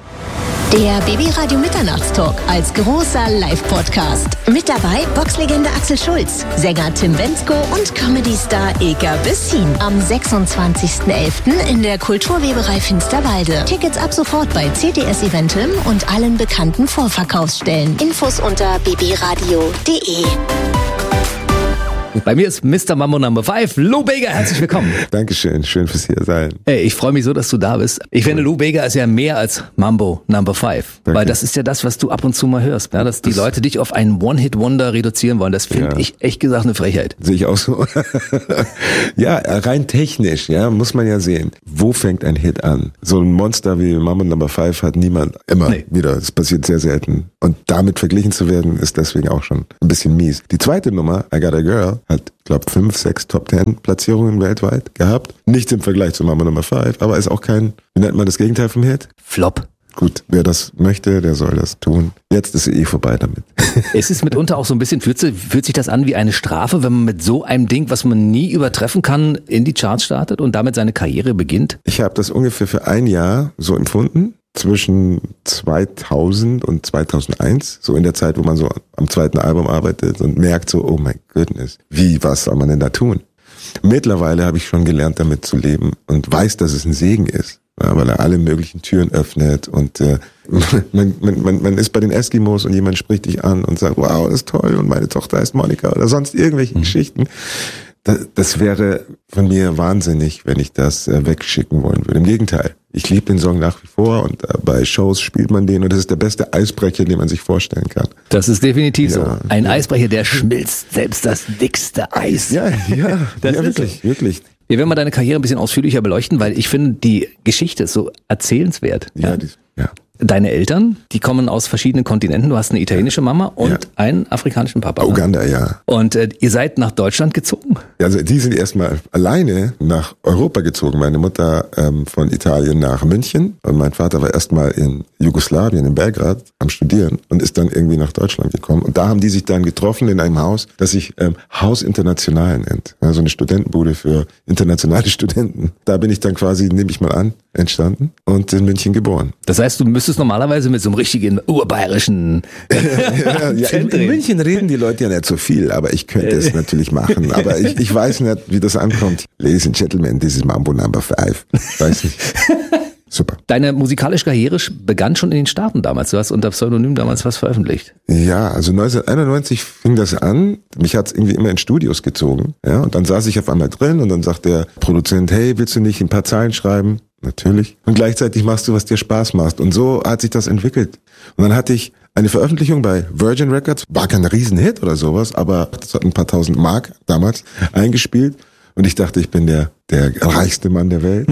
Der B B Radio Mitternachtstalk als großer Live-Podcast. Mit dabei Boxlegende Axel Schulz, Sänger Tim Bendzko und Comedy-Star Ilka Bessin. Am sechsundzwanzigsten elften in der Kulturweberei Finsterwalde. Tickets ab sofort bei C T S Eventim und allen bekannten Vorverkaufsstellen. Infos unter b b radio punkt d e. Bei mir ist Mister Mambo Number Five, Lou Bega, herzlich willkommen. Dankeschön, schön fürs hier sein. Hey, ich freue mich so, dass du da bist. Ich finde, Lou Bega ist ja mehr als Mambo Number Five, Danke. weil das ist ja das, was du ab und zu mal hörst, ja, dass die Das- Leute dich auf einen One-Hit-Wonder reduzieren wollen. Das finde Ja. ich echt gesagt eine Frechheit. Sehe ich auch so. Ja, rein technisch, ja, muss man ja sehen. Wo fängt ein Hit an? So ein Monster wie Mambo Number Five hat niemand immer Nee. wieder. Das passiert sehr selten. Und damit verglichen zu werden, ist deswegen auch schon ein bisschen mies. Die zweite Nummer, I Got a Girl, hat, glaube fünf, sechs Top Ten Platzierungen weltweit gehabt. Nichts im Vergleich zu Mambo Number Five, aber ist auch kein, wie nennt man das Gegenteil vom Hit? Flop. Gut, wer das möchte, der soll das tun. Jetzt ist eh vorbei damit. Es ist mitunter auch so ein bisschen, fühlt, sich- fühlt sich das an wie eine Strafe, wenn man mit so einem Ding, was man nie übertreffen kann, in die Charts startet und damit seine Karriere beginnt? Ich habe das ungefähr für ein Jahr so empfunden, zwischen zweitausend und zweitausendeins, so in der Zeit, wo man so am zweiten Album arbeitet und merkt so, oh mein Goodness, wie, was soll man denn da tun? Mittlerweile habe ich schon gelernt, damit zu leben und weiß, dass es ein Segen ist, ja, weil er alle möglichen Türen öffnet und äh, man, man, man, man ist bei den Eskimos und jemand spricht dich an und sagt, wow, das ist toll und meine Tochter heißt Monika oder sonst irgendwelche mhm. Geschichten. Das, das wäre von mir wahnsinnig, wenn ich das äh, wegschicken wollen würde. Im Gegenteil, ich liebe den Song nach wie vor und äh, bei Shows spielt man den und das ist der beste Eisbrecher, den man sich vorstellen kann. Das ist definitiv Ja, so. Ein ja. Eisbrecher, der schmilzt selbst das dickste Eis. Ja, ja, Das ja ist wirklich, wirklich. Wir werden mal deine Karriere ein bisschen ausführlicher beleuchten, weil ich finde, die Geschichte ist so erzählenswert. Ja, Ja. die, ja. Deine Eltern, die kommen aus verschiedenen Kontinenten. Du hast eine italienische Mama und Ja. einen afrikanischen Papa. ne? Uganda, ja. Und äh, ihr seid nach Deutschland gezogen? Also die sind erstmal alleine nach Europa gezogen. Meine Mutter ähm, von Italien nach München und mein Vater war erstmal in Jugoslawien, in Belgrad, am Studieren und ist dann irgendwie nach Deutschland gekommen. Und da haben die sich dann getroffen in einem Haus, das sich ähm, Haus International nennt. Also eine Studentenbude für internationale Studenten. Da bin ich dann quasi, nehme ich mal an, entstanden und in München geboren. Das heißt, du müsstest normalerweise mit so einem richtigen urbayerischen Ja, ja, in, in München reden die Leute ja nicht so viel, aber ich könnte es natürlich machen. Aber ich, ich weiß nicht, wie das ankommt. Ladies and Gentlemen, this is Mambo Number Five. Weiß nicht. Super. Deine musikalische Karriere begann schon in den Staaten damals. Du hast unter Pseudonym damals was veröffentlicht. Ja, also neunzehnhunderteinundneunzig fing das an. Mich hat's irgendwie immer in Studios gezogen. Ja, und dann saß ich auf einmal drin und dann sagt der Produzent, hey, willst du nicht ein paar Zeilen schreiben? Natürlich. Und gleichzeitig machst du, was dir Spaß macht. Und so hat sich das entwickelt. Und dann hatte ich eine Veröffentlichung bei Virgin Records. War kein Riesenhit oder sowas, aber das hat ein paar tausend Mark damals eingespielt. Und ich dachte, ich bin der der reichste Mann der Welt.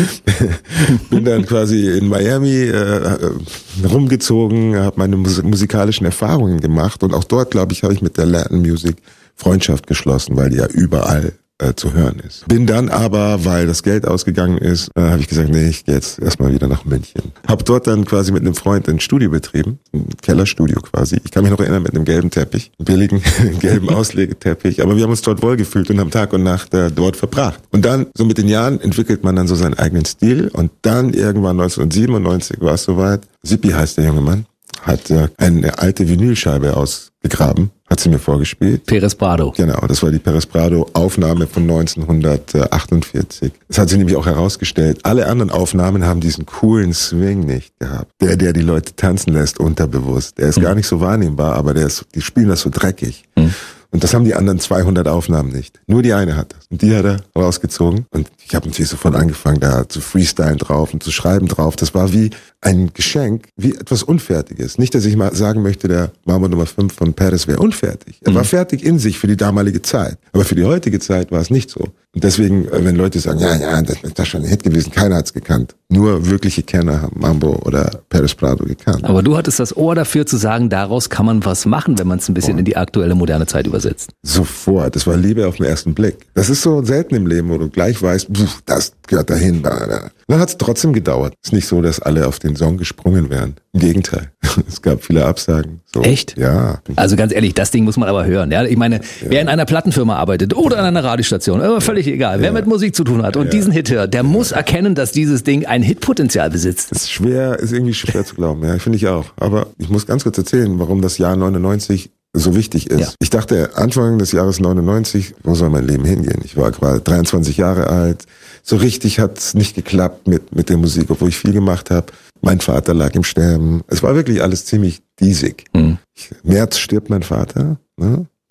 Bin dann quasi in Miami äh, rumgezogen, habe meine mus- musikalischen Erfahrungen gemacht. Und auch dort, glaube ich, habe ich mit der Latin Music Freundschaft geschlossen, weil die ja überall äh, zu hören ist. Bin dann aber, weil das Geld ausgegangen ist, äh, habe ich gesagt, nee, ich gehe jetzt erstmal wieder nach München. Hab dort dann quasi mit einem Freund ein Studio betrieben, ein Kellerstudio quasi. Ich kann mich noch erinnern mit einem gelben Teppich, einem billigen gelben Auslegeteppich. Aber wir haben uns dort wohlgefühlt und haben Tag und Nacht äh, dort verbracht. Und dann, so mit den Jahren, entwickelt man dann so seinen eigenen Stil. Und dann irgendwann neunzehnhundertsiebenundneunzig war es soweit. Sippi heißt der junge Mann, hat äh, eine alte Vinylscheibe ausgegraben, hat sie mir vorgespielt. Perez Prado. Genau, das war die Perez Prado Aufnahme von neunzehnhundertachtundvierzig. Das hat sie nämlich auch herausgestellt. Alle anderen Aufnahmen haben diesen coolen Swing nicht gehabt. Der, der die Leute tanzen lässt, unterbewusst. Der ist mhm. gar nicht so wahrnehmbar, aber der ist, die spielen das so dreckig. Mhm. Und das haben die anderen zweihundert Aufnahmen nicht. Nur die eine hat das. Und die hat er rausgezogen. Und ich habe natürlich sofort angefangen, da zu freestylen drauf und zu schreiben drauf. Das war wie ein Geschenk, wie etwas Unfertiges. Nicht, dass ich mal sagen möchte, der Mambo Nummer fünf von Perez wäre unfertig. Er mhm. war fertig in sich für die damalige Zeit. Aber für die heutige Zeit war es nicht so. Und deswegen, wenn Leute sagen, ja, ja, das ist doch schon ein Hit gewesen, keiner hat's gekannt. Nur wirkliche Kenner haben Mambo oder Perez Prado gekannt. Aber du hattest das Ohr dafür zu sagen, daraus kann man was machen, wenn man es ein bisschen oh. in die aktuelle moderne Zeit übersetzt. Sofort. Das war Liebe auf den ersten Blick. Das ist so selten im Leben, wo du gleich weißt, pff, das gehört dahin. Dann hat's trotzdem gedauert. Es ist nicht so, dass alle auf den Song gesprungen wären. Im Gegenteil. Es gab viele Absagen. So. Echt? Ja. Also ganz ehrlich, das Ding muss man aber hören. Ja, ich meine, ja. wer in einer Plattenfirma arbeitet oder an einer Radiostation, aber völlig egal. Wer ja. mit Musik zu tun hat und ja. diesen Hit hört, der ja. muss erkennen, dass dieses Ding ein Hitpotenzial besitzt. Das ist schwer, ist irgendwie schwer zu glauben. Ja, finde ich auch. Aber ich muss ganz kurz erzählen, warum das Jahr neunundneunzig so wichtig ist. Ja. Ich dachte Anfang des Jahres neunundneunzig, wo soll mein Leben hingehen? Ich war quasi dreiundzwanzig Jahre alt. So richtig hat es nicht geklappt mit mit der Musik, obwohl ich viel gemacht habe. Mein Vater lag im Sterben. Es war wirklich alles ziemlich diesig. Mhm. März stirbt mein Vater. Ne?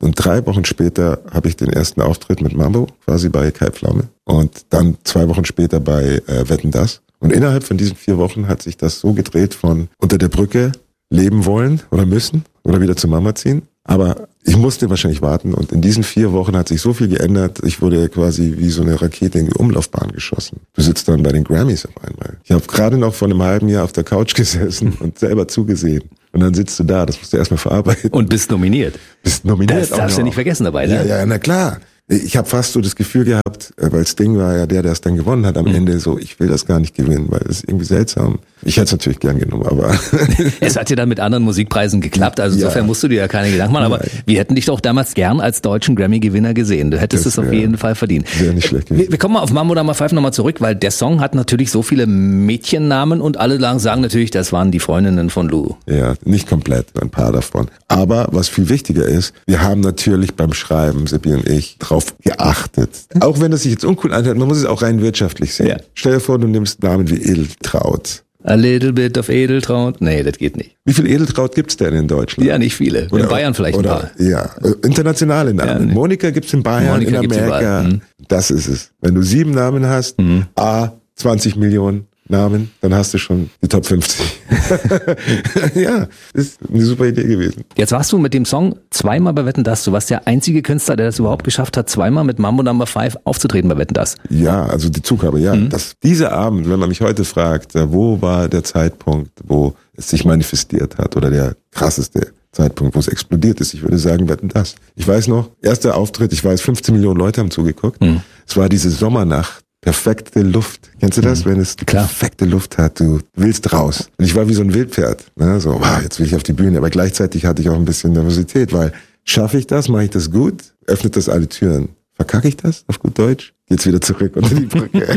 Und drei Wochen später habe ich den ersten Auftritt mit Mambo, quasi bei Kai Pflaume. Und dann zwei Wochen später bei äh, Wetten, dass. Und innerhalb von diesen vier Wochen hat sich das so gedreht von unter der Brücke leben wollen oder müssen oder wieder zur Mama ziehen. Aber ich musste wahrscheinlich warten und in diesen vier Wochen hat sich so viel geändert. Ich wurde quasi wie so eine Rakete in die Umlaufbahn geschossen. Du sitzt dann bei den Grammys auf einmal. Ich habe gerade noch vor einem halben Jahr auf der Couch gesessen und selber zugesehen. Und dann sitzt du da, das musst du erstmal verarbeiten. Und bist nominiert. Bist nominiert. Das darfst du nicht vergessen dabei, ne? Ja, ja, na klar. Ich habe fast so das Gefühl gehabt, weil Sting war ja der, der es dann gewonnen hat am mhm. Ende, so, ich will das gar nicht gewinnen, weil das ist irgendwie seltsam. Ich hätte es natürlich gern genommen, aber... Es hat ja dann mit anderen Musikpreisen geklappt, also insofern ja. musst du dir ja keine Gedanken machen, aber Nein. wir hätten dich doch damals gern als deutschen Grammy-Gewinner gesehen. Du hättest das es auf wär, jeden Fall verdient. Wäre nicht schlecht gewesen. Wir, wir kommen mal auf Mambo Number Five nochmal zurück, weil der Song hat natürlich so viele Mädchennamen und alle sagen natürlich, das waren die Freundinnen von Lou. Ja, nicht komplett, ein paar davon. Aber was viel wichtiger ist, wir haben natürlich beim Schreiben, Seppi und ich, drauf geachtet. Auch wenn das sich jetzt uncool anhört, man muss es auch rein wirtschaftlich sehen. Ja. Stell dir vor, du nimmst Namen wie Edeltraut. A little bit of Edeltraut. Nee, das geht nicht. Wie viel Edeltraut gibt's denn in Deutschland? Ja, nicht viele. Oder, in Bayern vielleicht oder, ein paar. Ja, internationale Namen. Ja, nee. Monika gibt's in Bayern, Monika in Amerika. Hm. Das ist es. Wenn du sieben Namen hast, hm. A, zwanzig Millionen Namen, dann hast du schon die Top fünfzig. Ja, ist eine super Idee gewesen. Jetzt warst du mit dem Song zweimal bei Wetten, dass. Du warst der einzige Künstler, der das überhaupt geschafft hat, zweimal mit Mambo Number Five aufzutreten bei Wetten, dass. Ja, also die Zugabe, ja. Mhm. Das, dieser Abend, wenn man mich heute fragt, wo war der Zeitpunkt, wo es sich manifestiert hat oder der krasseste Zeitpunkt, wo es explodiert ist. Ich würde sagen, Wetten, dass. Ich weiß noch, erster Auftritt, ich weiß, fünfzehn Millionen Leute haben zugeguckt. Mhm. Es war diese Sommernacht. Perfekte Luft. Kennst du das? Mhm. Wenn es Klar. perfekte Luft hat, du willst raus. Und ich war wie so ein Wildpferd. Ne? So, wow, jetzt will ich auf die Bühne. Aber gleichzeitig hatte ich auch ein bisschen Nervosität, weil schaffe ich das, mache ich das gut, öffnet das alle Türen. Verkacke ich das auf gut Deutsch? Geht's wieder zurück unter die Brücke.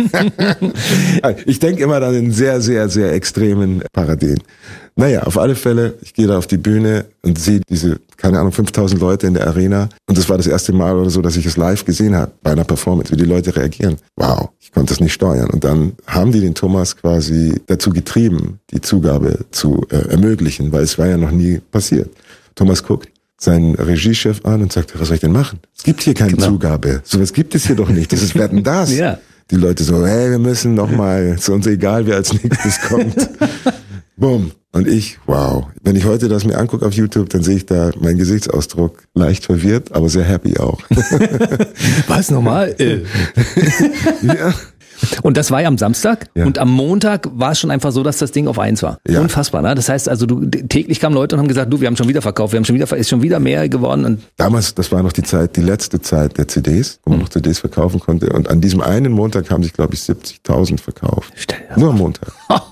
Ich denke immer dann in sehr, sehr, sehr extremen Paradien. Naja, auf alle Fälle, ich gehe da auf die Bühne und sehe diese, keine Ahnung, fünftausend Leute in der Arena. Und das war das erste Mal oder so, dass ich es live gesehen habe bei einer Performance, wie die Leute reagieren. Wow, ich konnte es nicht steuern. Und dann haben die den Thomas quasi dazu getrieben, die Zugabe zu äh, ermöglichen, weil es war ja noch nie passiert. Thomas guckt seinen Regiechef an und sagt, was soll ich denn machen? Es gibt hier keine genau. Zugabe. Sowas gibt es hier doch nicht. Das ist Wetten, dass. Ja. Die Leute so, hey, wir müssen noch mal, ist uns egal, wer als nächstes kommt. Bumm. Und ich, wow. Wenn ich heute das mir angucke auf YouTube, dann sehe ich da meinen Gesichtsausdruck leicht verwirrt, aber sehr happy auch. Was, nochmal? Äh. Ja. Und das war ja am Samstag ja. und am Montag war es schon einfach so, dass das Ding auf eins war. Ja. Unfassbar, ne? Das heißt also, du, täglich kamen Leute und haben gesagt, du, wir haben schon wieder verkauft, wir haben schon wieder, ist schon wieder mehr geworden. Und damals, das war noch die Zeit, die letzte Zeit der C Ds, wo man mhm. noch C Ds verkaufen konnte. Und an diesem einen Montag haben sich, glaube ich, siebzigtausend verkauft. Stell dir Nur am Montag.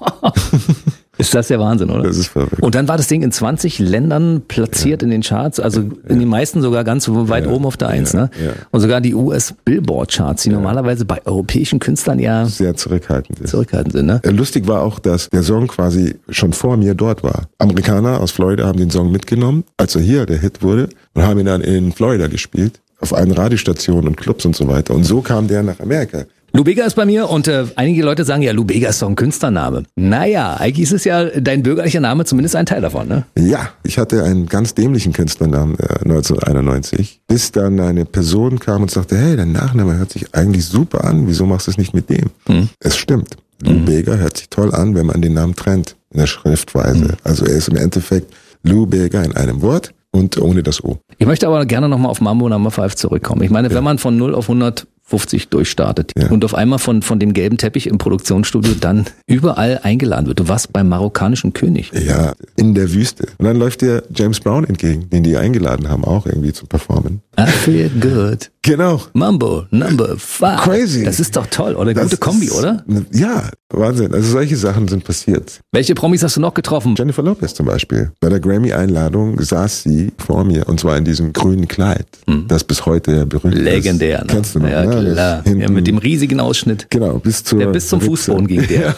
Ist das der Wahnsinn, oder? Das ist verrückt. Und dann war das Ding in zwanzig Ländern platziert ja. in den Charts, also ja. in den meisten sogar ganz weit ja. oben auf der Eins, ja. ne? Ja. Und sogar die U S-Billboard-Charts, die ja. normalerweise bei europäischen Künstlern ja sehr zurückhaltend, ist. zurückhaltend sind. Ne? Lustig war auch, dass der Song quasi schon vor mir dort war. Amerikaner aus Florida haben den Song mitgenommen, als er hier der Hit wurde, und haben ihn dann in Florida gespielt, auf allen Radiostationen und Clubs und so weiter. Und so kam der nach Amerika. Lou Bega ist bei mir und äh, einige Leute sagen ja, Lou Bega ist doch ein Künstlername. Naja, eigentlich ist es ja dein bürgerlicher Name, zumindest ein Teil davon, ne? Ja, ich hatte einen ganz dämlichen Künstlernamen äh, neunzehnhunderteinundneunzig, bis dann eine Person kam und sagte, hey, dein Nachname hört sich eigentlich super an, wieso machst du es nicht mit dem? Hm. Es stimmt, Lou hm. Bega hört sich toll an, wenn man den Namen trennt in der Schriftweise. Hm. Also er ist im Endeffekt Lou Bega in einem Wort und ohne das O. Ich möchte aber gerne nochmal auf Mambo Number Five zurückkommen. Ich meine, ja. wenn man von null auf hundertfünfzig durchstartet ja. und auf einmal von von dem gelben Teppich im Produktionsstudio dann überall eingeladen wird. Du warst beim marokkanischen König. Ja, in der Wüste. Und dann läuft dir James Brown entgegen, den die eingeladen haben, auch irgendwie zum Performen. I feel good. Genau. Mambo Number Five. Crazy. Das ist doch toll, oder? Das gute Kombi, ist, oder? Ja, Wahnsinn. Also solche Sachen sind passiert. Welche Promis hast du noch getroffen? Jennifer Lopez zum Beispiel. Bei der Grammy-Einladung saß sie vor mir und zwar in diesem grünen Kleid, hm. das bis heute berühmt Legendär, ist. Legendär, ne? Kennst du noch? Ja, ne? klar. Ja, mit dem riesigen Ausschnitt. Genau, bis zur Der bis zum Ritze. Fußboden ging der.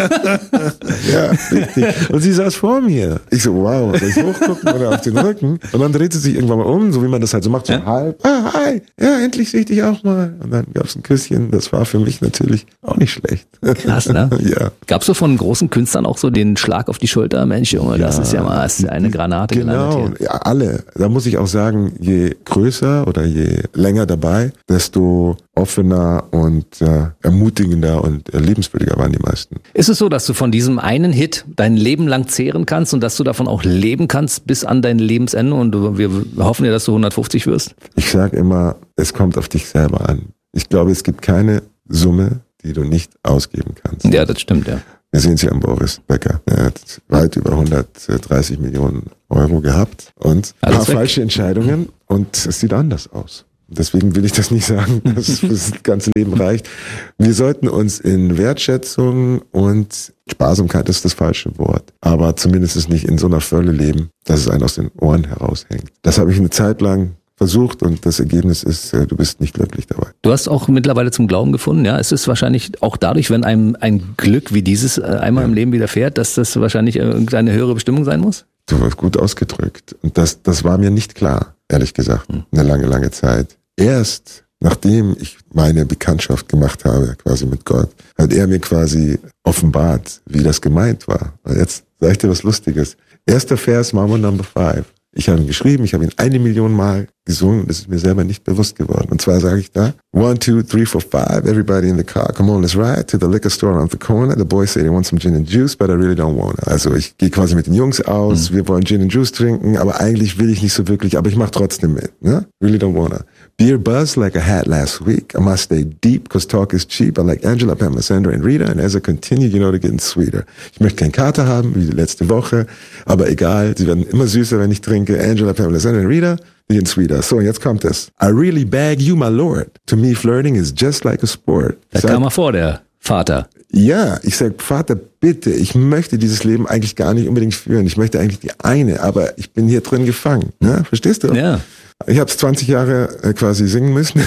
Ja, richtig. Und sie saß vor mir. Ich so, wow, soll ich hochgucken oder auf den Rücken? Und dann dreht sie sich irgendwann mal um, so wie man das halt so macht, so ja? halb. Ah, hi, ja, endlich sehe ich dich auch mal. Und dann gab es ein Küsschen. Das war für mich natürlich auch nicht schlecht. Krass, ne? Ja? Ja. Gab's so von großen Künstlern auch so den Schlag auf die Schulter? Mensch, Junge, das ist ja mal hast du eine Granate Genau, gelandet hier. ja, alle. Da muss ich auch sagen, je größer oder je länger dabei, desto offener und äh, ermutigender und äh, lebenswürdiger waren die meisten. Ist es so, dass du von diesem einen Hit dein Leben lang zehren kannst und dass du davon auch leben kannst bis an dein Lebensende und du, wir hoffen ja, dass du hundertfünfzig wirst? Ich sage immer, es kommt auf dich selber an. Ich glaube, es gibt keine Summe, die du nicht ausgeben kannst. Ja, das stimmt, ja. Wir sehen es ja an Boris Becker. Er hat weit über hundertdreißig Millionen Euro gehabt und ein paar falsche Entscheidungen und es sieht anders aus. Deswegen will ich das nicht sagen, dass es für das ganze Leben reicht. Wir sollten uns in Wertschätzung und Sparsamkeit ist das falsche Wort, aber zumindest ist nicht in so einer Fülle leben, dass es einen aus den Ohren heraushängt. Das habe ich eine Zeit lang versucht und das Ergebnis ist, du bist nicht glücklich dabei. Du hast auch mittlerweile zum Glauben gefunden, ja? Es ist wahrscheinlich auch dadurch, wenn einem ein Glück wie dieses einmal ja. im Leben widerfährt, dass das wahrscheinlich irgendeine höhere Bestimmung sein muss? Du warst gut ausgedrückt. Und das, das war mir nicht klar, ehrlich gesagt, hm. eine lange, lange Zeit. Erst nachdem ich meine Bekanntschaft gemacht habe, quasi mit Gott, hat er mir quasi offenbart, wie das gemeint war. Und jetzt sage ich dir was Lustiges. Erster Vers, Mambo Number Five. Ich habe ihn geschrieben, ich habe ihn eine Million Mal gesungen und das ist mir selber nicht bewusst geworden. Und zwar sage ich da, one, two, three, four, five, everybody in the car, come on, let's ride to the liquor store around the corner. The boys say they want some gin and juice, but I really don't want it. Also ich gehe quasi mit den Jungs aus, mhm. wir wollen Gin and Juice trinken, aber eigentlich will ich nicht so wirklich, aber ich mache trotzdem mit. Ne? Really don't want it. Beer buzz like I had last week. I must stay deep, cause talk is cheap. I like Angela, Pamela, Sandra and Rita. And as I continue, you know, they're getting sweeter. Ich möchte keinen Kater haben, wie die letzte Woche, aber egal, sie werden immer süßer, wenn ich trinke. Angela, Pamela, Sandra and Rita, they're getting sweeter. So, jetzt kommt es. I really beg you, my lord. To me, flirting is just like a sport. Da kam mal vor, der Vater. Ja, ich sag, Vater, bitte, ich möchte dieses Leben eigentlich gar nicht unbedingt führen. Ich möchte eigentlich die eine, aber ich bin hier drin gefangen. Ne? Verstehst du? Ja. Ich habe es zwanzig Jahre äh, quasi singen müssen.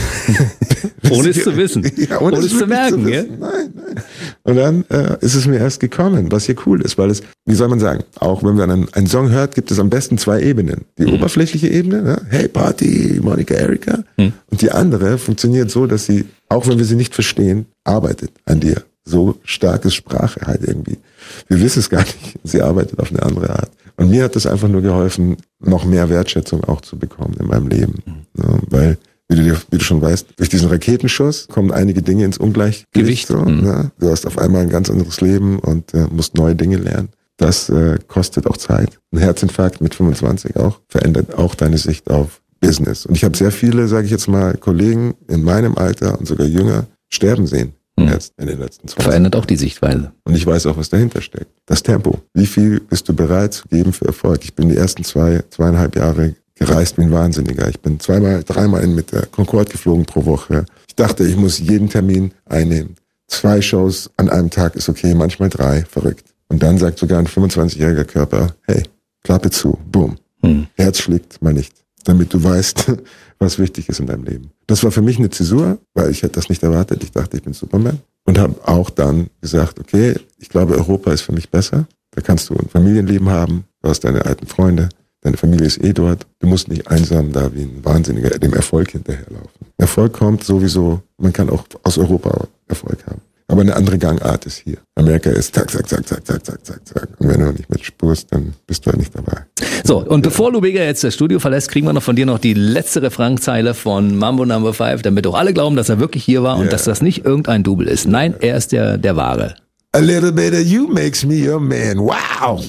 Ohne es zu wissen. Ja, ohne, ohne es, es zu merken. Zu ja? Nein, nein. Und dann äh, ist es mir erst gekommen, was hier cool ist, weil es, wie soll man sagen, auch wenn man einen, einen Song hört, gibt es am besten zwei Ebenen. Die mhm. oberflächliche Ebene, ne? Hey Party, Monica, Erika. Mhm. Und die andere funktioniert so, dass sie, auch wenn wir sie nicht verstehen, arbeitet an dir. So stark ist Sprache halt irgendwie. Wir wissen es gar nicht. Sie arbeitet auf eine andere Art. Und mir hat das einfach nur geholfen, noch mehr Wertschätzung auch zu bekommen in meinem Leben. Mhm. Ja, weil, wie du, wie du schon weißt, durch diesen Raketenschuss kommen einige Dinge ins Ungleichgewicht. So, mhm. ja. Du hast auf einmal ein ganz anderes Leben und äh, musst neue Dinge lernen. Das äh, kostet auch Zeit. Ein Herzinfarkt mit fünfundzwanzig auch verändert auch deine Sicht auf Business. Und ich habe sehr viele, sage ich jetzt mal, Kollegen in meinem Alter und sogar jünger sterben sehen. Jetzt in den letzten zwanzig Verändert auch die Sichtweise. Und ich weiß auch, was dahinter steckt. Das Tempo. Wie viel bist du bereit zu geben für Erfolg? Ich bin die ersten zwei, zweieinhalb Jahre gereist wie ein Wahnsinniger. Ich bin zweimal, dreimal mit der Concorde geflogen pro Woche. Ich dachte, ich muss jeden Termin einnehmen. Zwei Shows an einem Tag ist okay, manchmal drei. Verrückt. Und dann sagt sogar ein fünfundzwanzigjähriger Körper, hey, Klappe zu, boom. Hm. Herz schlägt mal nicht. Damit du weißt, was wichtig ist in deinem Leben. Das war für mich eine Zäsur, weil ich hätte das nicht erwartet. Ich dachte, ich bin Superman. Und habe auch dann gesagt, okay, ich glaube, Europa ist für mich besser. Da kannst du ein Familienleben haben. Du hast deine alten Freunde. Deine Familie ist eh dort. Du musst nicht einsam da wie ein Wahnsinniger dem Erfolg hinterherlaufen. Erfolg kommt sowieso, man kann auch aus Europa Erfolg haben. Aber eine andere Gangart ist hier. Amerika ist zack, zack, zack, zack, zack, zack, zack, zack. Und wenn du nicht mitspurst, dann bist du halt nicht dabei. So, und bevor Lubega jetzt das Studio verlässt, kriegen wir noch von dir noch die letzte Refrainzeile von Mambo Number Five, damit auch alle glauben, dass er wirklich hier war yeah. und dass das nicht irgendein Double ist. Nein, er ist der, der Wahre. A little bit of you makes me a man. Wow!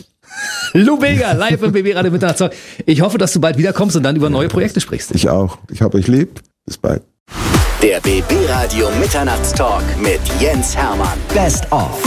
Lubega, live im B B Radio Mitternachtstalk. Ich hoffe, dass du bald wiederkommst und dann über neue Projekte sprichst. Ich auch. Ich hab euch lieb. Bis bald. Der B B Radio Mitternachtstalk mit Jens Hermann. Best of.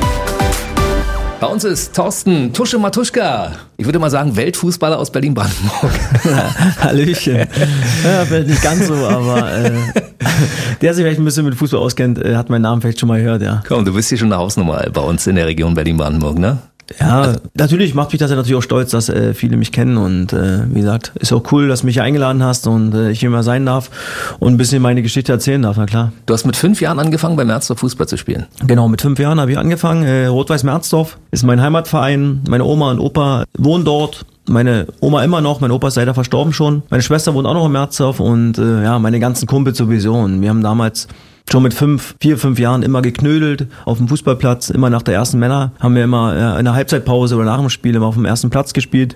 Bei uns ist Thorsten Tusche Matuschka. Ich würde mal sagen, Weltfußballer aus Berlin-Brandenburg. Hallöchen. Ja, vielleicht nicht ganz so, aber äh, der sich vielleicht ein bisschen mit Fußball auskennt, äh, hat meinen Namen vielleicht schon mal gehört, ja. Komm, du bist hier schon eine Hausnummer bei uns in der Region Berlin-Brandenburg, ne? Ja, also, natürlich macht mich das ja natürlich auch stolz, dass äh, viele mich kennen und äh, wie gesagt, ist auch cool, dass du mich eingeladen hast und äh, ich hier mal sein darf und ein bisschen meine Geschichte erzählen darf, na klar. Du hast mit fünf Jahren angefangen, bei Merzdorf Fußball zu spielen. Genau, mit fünf Jahren habe ich angefangen. Äh, Rot-Weiß Merzdorf ist mein Heimatverein, meine Oma und Opa wohnen dort. Meine Oma immer noch, mein Opa ist leider verstorben schon. Meine Schwester wohnt auch noch in Merzdorf und äh, ja, meine ganzen Kumpels sowieso. Und wir haben damals schon mit fünf, vier, fünf Jahren immer geknödelt auf dem Fußballplatz, immer nach der ersten Männer, haben wir immer in der Halbzeitpause oder nach dem Spiel immer auf dem ersten Platz gespielt.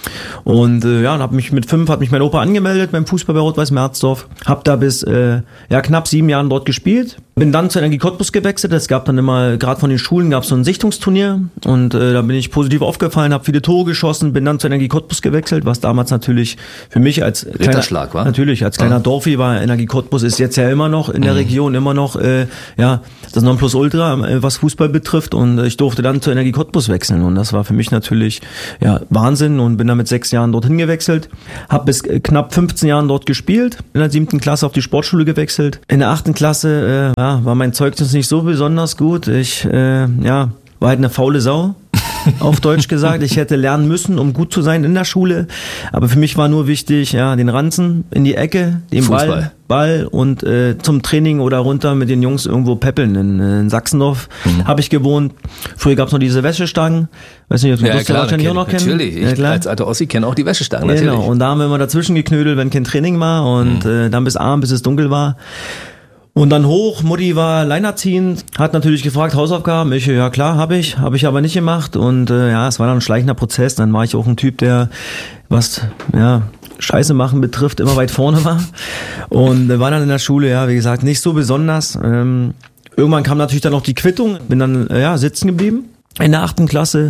Und äh, ja, und hab mich mit fünf hat mich mein Opa angemeldet beim Fußball bei Rot-Weiß Merzdorf. Hab da bis äh, ja knapp sieben Jahren dort gespielt. Bin dann zur Energie Cottbus gewechselt. Es gab dann immer, gerade von den Schulen gab es so ein Sichtungsturnier und äh, da bin ich positiv aufgefallen, habe viele Tore geschossen, bin dann zur Energie Cottbus gewechselt, was damals natürlich für mich als Ritterschlag kleiner, war. Natürlich als kleiner ja. Dorfi war Energie Cottbus ist jetzt ja immer noch in der mhm. Region immer noch äh, ja das Nonplusultra, äh, was Fußball betrifft, und ich durfte dann zur Energie Cottbus wechseln und das war für mich natürlich ja Wahnsinn und bin dann mit sechs Jahren dorthin gewechselt, habe bis knapp fünfzehn Jahren dort gespielt, in der siebten Klasse auf die Sportschule gewechselt. In der achten Klasse äh, ja, war mein Zeugnis nicht so besonders gut. Ich äh, ja, war halt eine faule Sau, auf Deutsch gesagt. Ich hätte lernen müssen, um gut zu sein in der Schule. Aber für mich war nur wichtig, ja, den Ranzen in die Ecke, den Fußball. Ball, Ball und äh, zum Training oder runter mit den Jungs irgendwo peppeln. In, in Sachsendorf mhm. habe ich gewohnt. Früher gab es noch diese Wäschestangen. Weiß nicht, ob du ja, das klar, wahrscheinlich auch noch kennst. Natürlich, ich ja, als alter Ossi kenne auch die Wäschestangen, natürlich. Genau, und da haben wir immer dazwischen geknödelt, wenn kein Training war und mhm. äh, dann bis abends, bis es dunkel war. Und dann hoch, Mutti war alleinerziehend, hat natürlich gefragt, Hausaufgaben. Ich, ja klar, habe ich, habe ich aber nicht gemacht. Und äh, ja, es war dann ein schleichender Prozess. Dann war ich auch ein Typ, der, was ja Scheiße machen betrifft, immer weit vorne war. Und äh, war dann in der Schule, ja, wie gesagt, nicht so besonders. Ähm, irgendwann kam natürlich dann noch die Quittung. Bin dann äh, ja sitzen geblieben in der achten Klasse.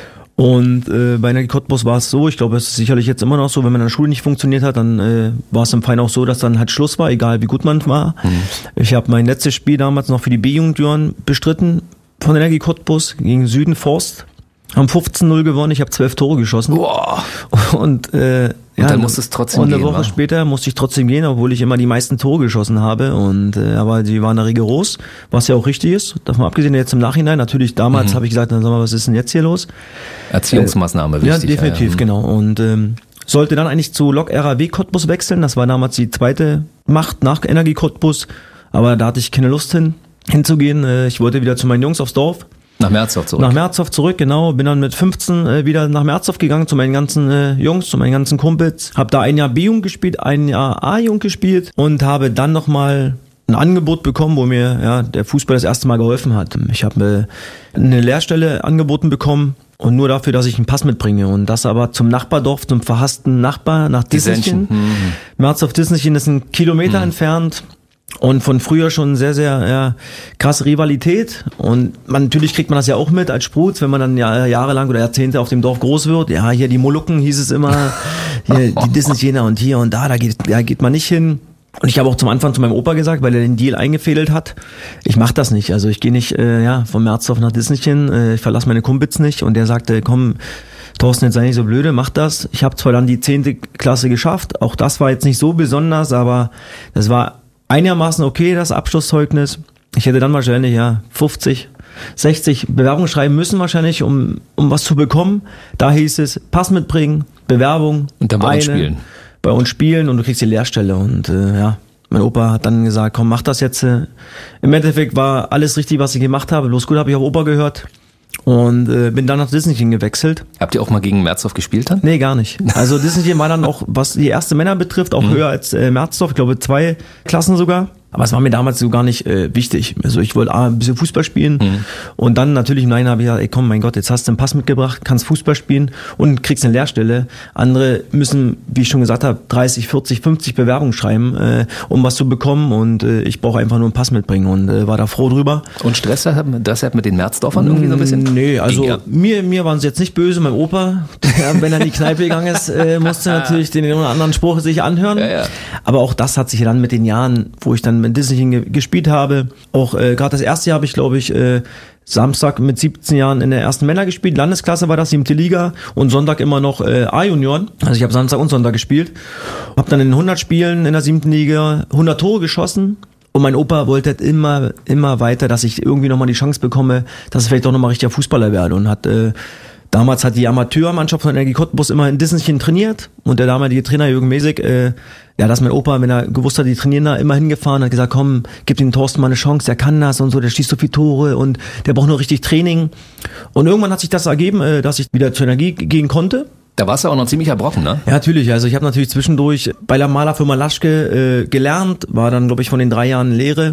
Und äh, bei Energie Cottbus war es so, ich glaube, es ist sicherlich jetzt immer noch so, wenn man in der Schule nicht funktioniert hat, dann äh, war es im Verein auch so, dass dann halt Schluss war, egal wie gut man war. Mhm. Ich habe mein letztes Spiel damals noch für die B-Jugendjahre bestritten von Energie Cottbus gegen Süden Forst. Haben fünfzehn null gewonnen, ich habe zwölf Tore geschossen. Wow. Und, äh, und ja, dann musste es trotzdem und gehen. eine Woche wa? später musste ich trotzdem gehen, obwohl ich immer die meisten Tore geschossen habe. Und äh, aber die waren da rigoros, was ja auch richtig ist. Davon abgesehen jetzt im Nachhinein. Natürlich damals mhm. habe ich gesagt, dann sag mal, was ist denn jetzt hier los? Erziehungsmaßnahme, äh, wichtig. Ja, definitiv, ja. genau. Und ähm, sollte dann eigentlich zu Lok R A W Cottbus wechseln. Das war damals die zweite Macht nach Energie Cottbus. Aber da hatte ich keine Lust hin, hinzugehen. Äh, ich wollte wieder zu meinen Jungs aufs Dorf. Nach Merzdorf zurück. Nach Merzdorf zurück, genau. Bin dann mit fünfzehn äh, wieder nach Merzdorf gegangen zu meinen ganzen äh, Jungs, zu meinen ganzen Kumpels. Hab da ein Jahr B-Jugend gespielt, ein Jahr A-Jugend gespielt und habe dann nochmal ein Angebot bekommen, wo mir ja der Fußball das erste Mal geholfen hat. Ich habe äh, eine Lehrstelle angeboten bekommen und nur dafür, dass ich einen Pass mitbringe. Und das aber zum Nachbardorf, zum verhassten Nachbar nach Dissenchen. Mhm. Merzdorf-Dissenchen ist ein Kilometer mhm. entfernt. Und von früher schon sehr, sehr ja, krasse Rivalität. Und man, natürlich kriegt man das ja auch mit als Spruz, wenn man dann ja, jahrelang oder Jahrzehnte auf dem Dorf groß wird. Ja, hier die Molukken hieß es immer, hier, die Dissenchener und hier und da, da geht, da geht man nicht hin. Und ich habe auch zum Anfang zu meinem Opa gesagt, weil er den Deal eingefädelt hat, ich mach das nicht. Also ich gehe nicht äh, ja, von Merzdorf nach Dissenchen, äh, ich verlasse meine Kumpels nicht. Und der sagte, komm, Thorsten, jetzt sei nicht so blöde, mach das. Ich habe zwar dann die zehnte Klasse geschafft, auch das war jetzt nicht so besonders, aber das war einigermaßen okay, das Abschlusszeugnis. Ich hätte dann wahrscheinlich ja fünfzig, sechzig Bewerbungen schreiben müssen wahrscheinlich, um um was zu bekommen. Da hieß es, Pass mitbringen, Bewerbung. Und dann bei eine, uns spielen. Bei uns spielen und du kriegst die Lehrstelle. Und äh, ja, mein Opa hat dann gesagt, komm, mach das jetzt. Im Endeffekt war alles richtig, was ich gemacht habe. Bloß gut, habe ich auf Opa gehört. Und äh, bin dann nach Dissenchen gewechselt. Habt ihr auch mal gegen Merzdorf gespielt dann? Nee, gar nicht. Also Dissenchen war dann auch, was die erste Männer betrifft, auch mhm. höher als äh, Merzdorf. Ich glaube zwei Klassen sogar. Aber es war mir damals so gar nicht äh, wichtig. Also ich wollte A, ein bisschen Fußball spielen mhm. und dann natürlich im Nein habe ich gesagt, ey komm, mein Gott, jetzt hast du einen Pass mitgebracht, kannst Fußball spielen und kriegst eine Lehrstelle. Andere müssen, wie ich schon gesagt habe, dreißig, vierzig, fünfzig Bewerbungen schreiben, äh, um was zu bekommen und äh, ich brauche einfach nur einen Pass mitbringen und äh, war da froh drüber. Und Stress deshalb mit den Merzdorfern irgendwie so ein bisschen? Nee, also ja. mir, mir waren sie jetzt nicht böse. Mein Opa, der, wenn er in die Kneipe gegangen ist, äh, musste natürlich den einen oder anderen Spruch sich anhören. Ja, ja. Aber auch das hat sich dann mit den Jahren, wo ich dann mit Disney ge- gespielt habe, auch äh, gerade das erste Jahr habe ich, glaube ich, äh, Samstag mit siebzehn Jahren in der ersten Männer gespielt. Landesklasse war das, siebte Liga und Sonntag immer noch äh, A-Junioren. Also ich habe Samstag und Sonntag gespielt. Habe dann in hundert Spielen in der siebten Liga hundert Tore geschossen. Und mein Opa wollte immer, immer weiter, dass ich irgendwie nochmal die Chance bekomme, dass ich vielleicht doch nochmal richtiger Fußballer werde. Und hat, äh, damals hat die Amateurmannschaft von Energie Cottbus immer in Dissenchen trainiert. Und der damalige Trainer Jürgen Mesig, äh, ja, dass mein Opa, wenn er gewusst hat, die trainieren da, immer hingefahren, hat gesagt, komm, gib dem Thorsten mal eine Chance, der kann das und so, der schießt so viele Tore und der braucht nur richtig Training. Und irgendwann hat sich das ergeben, äh, dass ich wieder zur Energie gehen konnte. Da warst du auch noch ziemlich erbrochen, ne? Ja, natürlich. Also ich habe natürlich zwischendurch bei der Malerfirma Laschke äh, gelernt, war dann, glaube ich, von den drei Jahren Lehre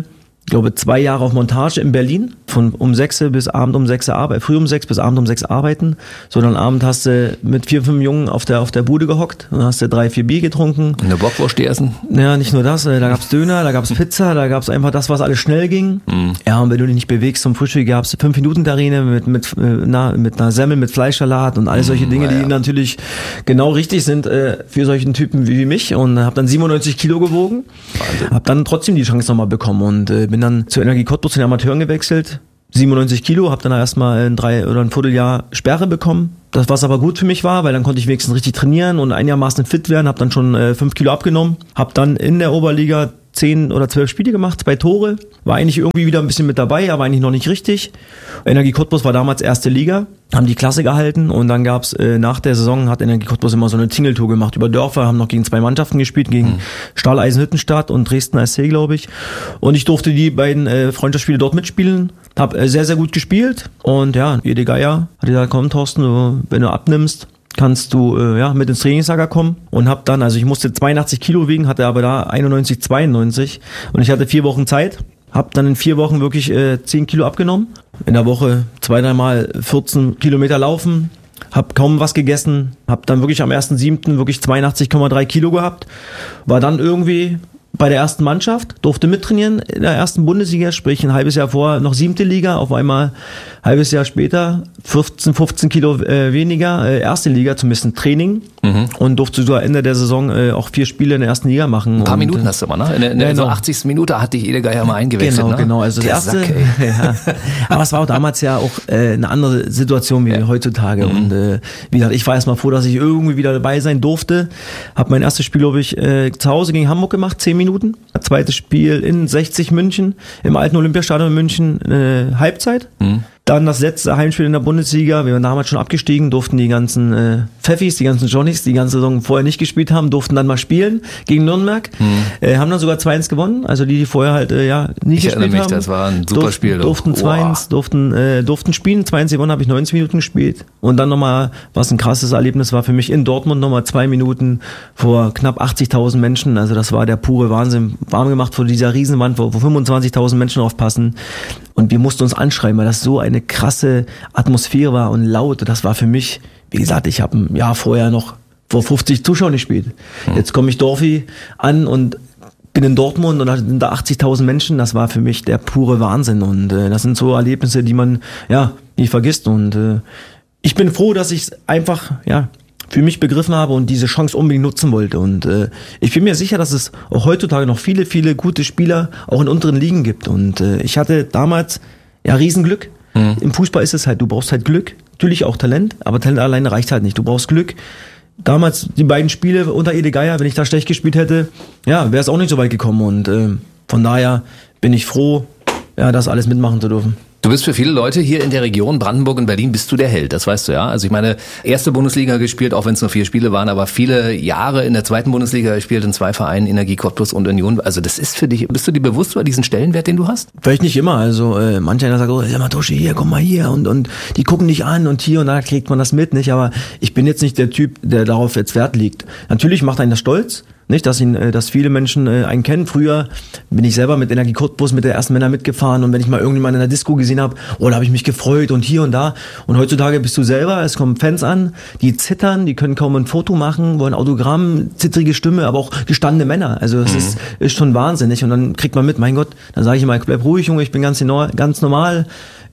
ich glaube, zwei Jahre auf Montage in Berlin, von um sechs bis Abend um sechs arbeiten, früh um sechs bis Abend um sechs arbeiten. So, dann Abend hast du mit vier, fünf Jungen auf der auf der Bude gehockt, dann hast du drei, vier Bier getrunken. Eine Bockwurst essen? Ja, nicht nur das, da gab's Döner, da gab's Pizza, da gab's einfach das, was alles schnell ging. Mhm. Ja, und wenn du dich nicht bewegst zum Frühstück, gab's fünf Minuten Terrine mit mit na, mit einer Semmel mit Fleischsalat und all solche Dinge, mhm, ja. die natürlich genau richtig sind äh, für solchen Typen wie mich, und habe dann siebenundneunzig Kilo gewogen. Wahnsinn. Hab dann trotzdem die Chance nochmal bekommen und äh, bin dann zur Energie Cottbus zu den Amateuren gewechselt. siebenundneunzig Kilo, habe dann erstmal ein drei oder ein Vierteljahr Sperre bekommen. Das, was aber gut für mich war, weil dann konnte ich wenigstens richtig trainieren und einigermaßen fit werden, habe dann schon äh, fünf Kilo abgenommen, habe dann in der Oberliga zehn oder zwölf Spiele gemacht, zwei Tore, war eigentlich irgendwie wieder ein bisschen mit dabei, aber eigentlich noch nicht richtig. Energie Cottbus war damals erste Liga, haben die Klasse gehalten, und dann gab's äh, nach der Saison hat Energie Cottbus immer so eine Tingeltour gemacht über Dörfer, haben noch gegen zwei Mannschaften gespielt, gegen mhm. Stahl Eisenhüttenstadt und Dresden S C, glaube ich. Und ich durfte die beiden äh, Freundschaftsspiele dort mitspielen, habe äh, sehr, sehr gut gespielt, und ja, Ede Geier hat gesagt, komm Thorsten, du, wenn du abnimmst, kannst du äh, ja mit ins Trainingslager kommen, und hab dann, also ich musste zweiundachtzig Kilo wiegen, hatte aber da einundneunzig, zweiundneunzig, und ich hatte vier Wochen Zeit, hab dann in vier Wochen wirklich äh, zehn Kilo abgenommen, in der Woche zwei, dreimal vierzehn Kilometer laufen, hab kaum was gegessen, hab dann wirklich am ersten siebten wirklich zweiundachtzig Komma drei Kilo gehabt, war dann irgendwie bei der ersten Mannschaft, durfte mittrainieren in der ersten Bundesliga, sprich ein halbes Jahr vorher noch siebte Liga, auf einmal ein halbes Jahr später fünfzehn, fünfzehn Kilo äh, weniger, äh, erste Liga, zumindest ein Training, mhm. und durfte sogar Ende der Saison äh, auch vier Spiele in der ersten Liga machen. Ein paar und, Minuten hast du immer, ne? In der, in der genau. so achtzigsten Minute hatte ich Ede Geier mal eingewechselt. Genau, ne? genau. Also der das erste, Sack, ja. Aber es war auch damals ja auch äh, eine andere Situation wie ja. heutzutage. Mhm. Und äh, wie gesagt, ich war erstmal froh, dass ich irgendwie wieder dabei sein durfte. Hab mein erstes Spiel, glaube ich, äh, zu Hause gegen Hamburg gemacht, zehn Minuten. Zweites Spiel in sechzig München, im alten Olympiastadion in München, äh, Halbzeit. Mhm. Dann das letzte Heimspiel in der Bundesliga. Wir waren damals schon abgestiegen, durften die ganzen äh, Pfeffis, die ganzen Johnnies, die ganze Saison vorher nicht gespielt haben, durften dann mal spielen gegen Nürnberg. Mhm. Äh, haben dann sogar zwei eins gewonnen. Also die, die vorher halt äh, ja nie ich gespielt mich, haben. Das war ein super durften, Spiel. Durften zwei eins, durften, äh, durften spielen. zwei eins gewonnen, habe ich neunzig Minuten gespielt. Und dann nochmal, was ein krasses Erlebnis war für mich, in Dortmund nochmal zwei Minuten vor knapp achtzigtausend Menschen. Also das war der pure Wahnsinn. Warm gemacht vor dieser Riesenwand, wo, wo fünfundzwanzigtausend Menschen aufpassen. Und wir mussten uns anschreiben, weil das so eine krasse Atmosphäre war und laut. Das war für mich, wie gesagt, ich habe ein Jahr vorher noch vor fünfzig Zuschauern gespielt. Mhm. Jetzt komme ich Dorfi an und bin in Dortmund, und da sind da achtzigtausend Menschen. Das war für mich der pure Wahnsinn, und äh, das sind so Erlebnisse, die man ja nie vergisst, und äh, ich bin froh, dass ich es einfach ja für mich begriffen habe und diese Chance unbedingt nutzen wollte, und äh, ich bin mir sicher, dass es auch heutzutage noch viele, viele gute Spieler auch in unteren Ligen gibt, und äh, ich hatte damals ja Riesenglück. Mhm. Im Fußball ist es halt, du brauchst halt Glück, natürlich auch Talent, aber Talent alleine reicht halt nicht, du brauchst Glück. Damals die beiden Spiele unter Ede Geier, wenn ich da schlecht gespielt hätte, ja, wäre es auch nicht so weit gekommen, und äh, von daher bin ich froh, ja, das alles mitmachen zu dürfen. Du bist für viele Leute hier in der Region Brandenburg und Berlin, bist du der Held, das weißt du ja. Also ich meine, erste Bundesliga gespielt, auch wenn es nur vier Spiele waren, aber viele Jahre in der zweiten Bundesliga gespielt, in zwei Vereinen, Energie Cottbus und Union. Also das ist für dich, bist du dir bewusst über diesen Stellenwert, den du hast? Vielleicht nicht immer, also äh, manch einer sagt, oh, sag mal, Toschi, hier, komm mal hier, und und die gucken dich an, und hier und da kriegt man das mit, nicht? Aber ich bin jetzt nicht der Typ, der darauf jetzt Wert legt. Natürlich macht einen das stolz, nicht, dass ihn, dass viele Menschen äh, einen kennen. Früher bin ich selber mit Energie Cottbus mit der ersten Männer mitgefahren, und wenn ich mal irgendjemanden in der Disco gesehen habe, oh, da habe ich mich gefreut, und hier und da. Und heutzutage bist du selber, es kommen Fans an, die zittern, die können kaum ein Foto machen, wollen Autogramm, zittrige Stimme, aber auch gestandene Männer. Also das mhm. ist, ist schon wahnsinnig, und dann kriegt man mit, mein Gott, dann sage ich immer, bleib ruhig, Junge, ich bin ganz, ganz normal.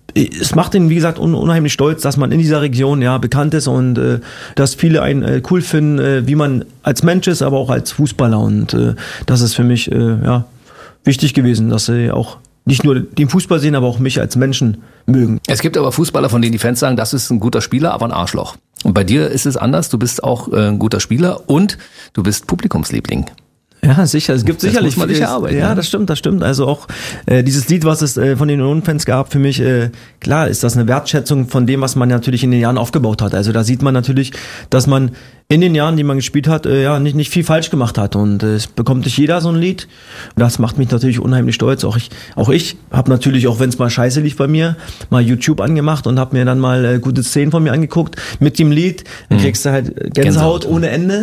Es macht ihn, wie gesagt, un- unheimlich stolz, dass man in dieser Region ja bekannt ist, und äh, dass viele einen äh, cool finden, äh, wie man als Mensch ist, aber auch als Fußballer, und äh, das ist für mich äh, ja wichtig gewesen, dass sie auch nicht nur den Fußball sehen, aber auch mich als Menschen mögen. Es gibt aber Fußballer, von denen die Fans sagen, das ist ein guter Spieler, aber ein Arschloch. Und bei dir ist es anders, du bist auch äh, ein guter Spieler, und du bist Publikumsliebling. Ja, sicher. Es gibt das sicherlich muss man viele. arbeiten, ja, ja, das stimmt, das stimmt. Also auch äh, dieses Lied, was es äh, von den Union-Fans gab, für mich, äh, klar, ist das eine Wertschätzung von dem, was man natürlich in den Jahren aufgebaut hat. Also da sieht man natürlich, dass man in den Jahren, die man gespielt hat, äh, ja nicht nicht viel falsch gemacht hat. Und äh, es bekommt nicht jeder so ein Lied. Und das macht mich natürlich unheimlich stolz. Auch ich, auch ich habe natürlich, auch wenn es mal scheiße lief bei mir, mal YouTube angemacht und habe mir dann mal äh, gute Szenen von mir angeguckt mit dem Lied. Dann kriegst du halt Gänsehaut, Gänsehaut ohne Ende.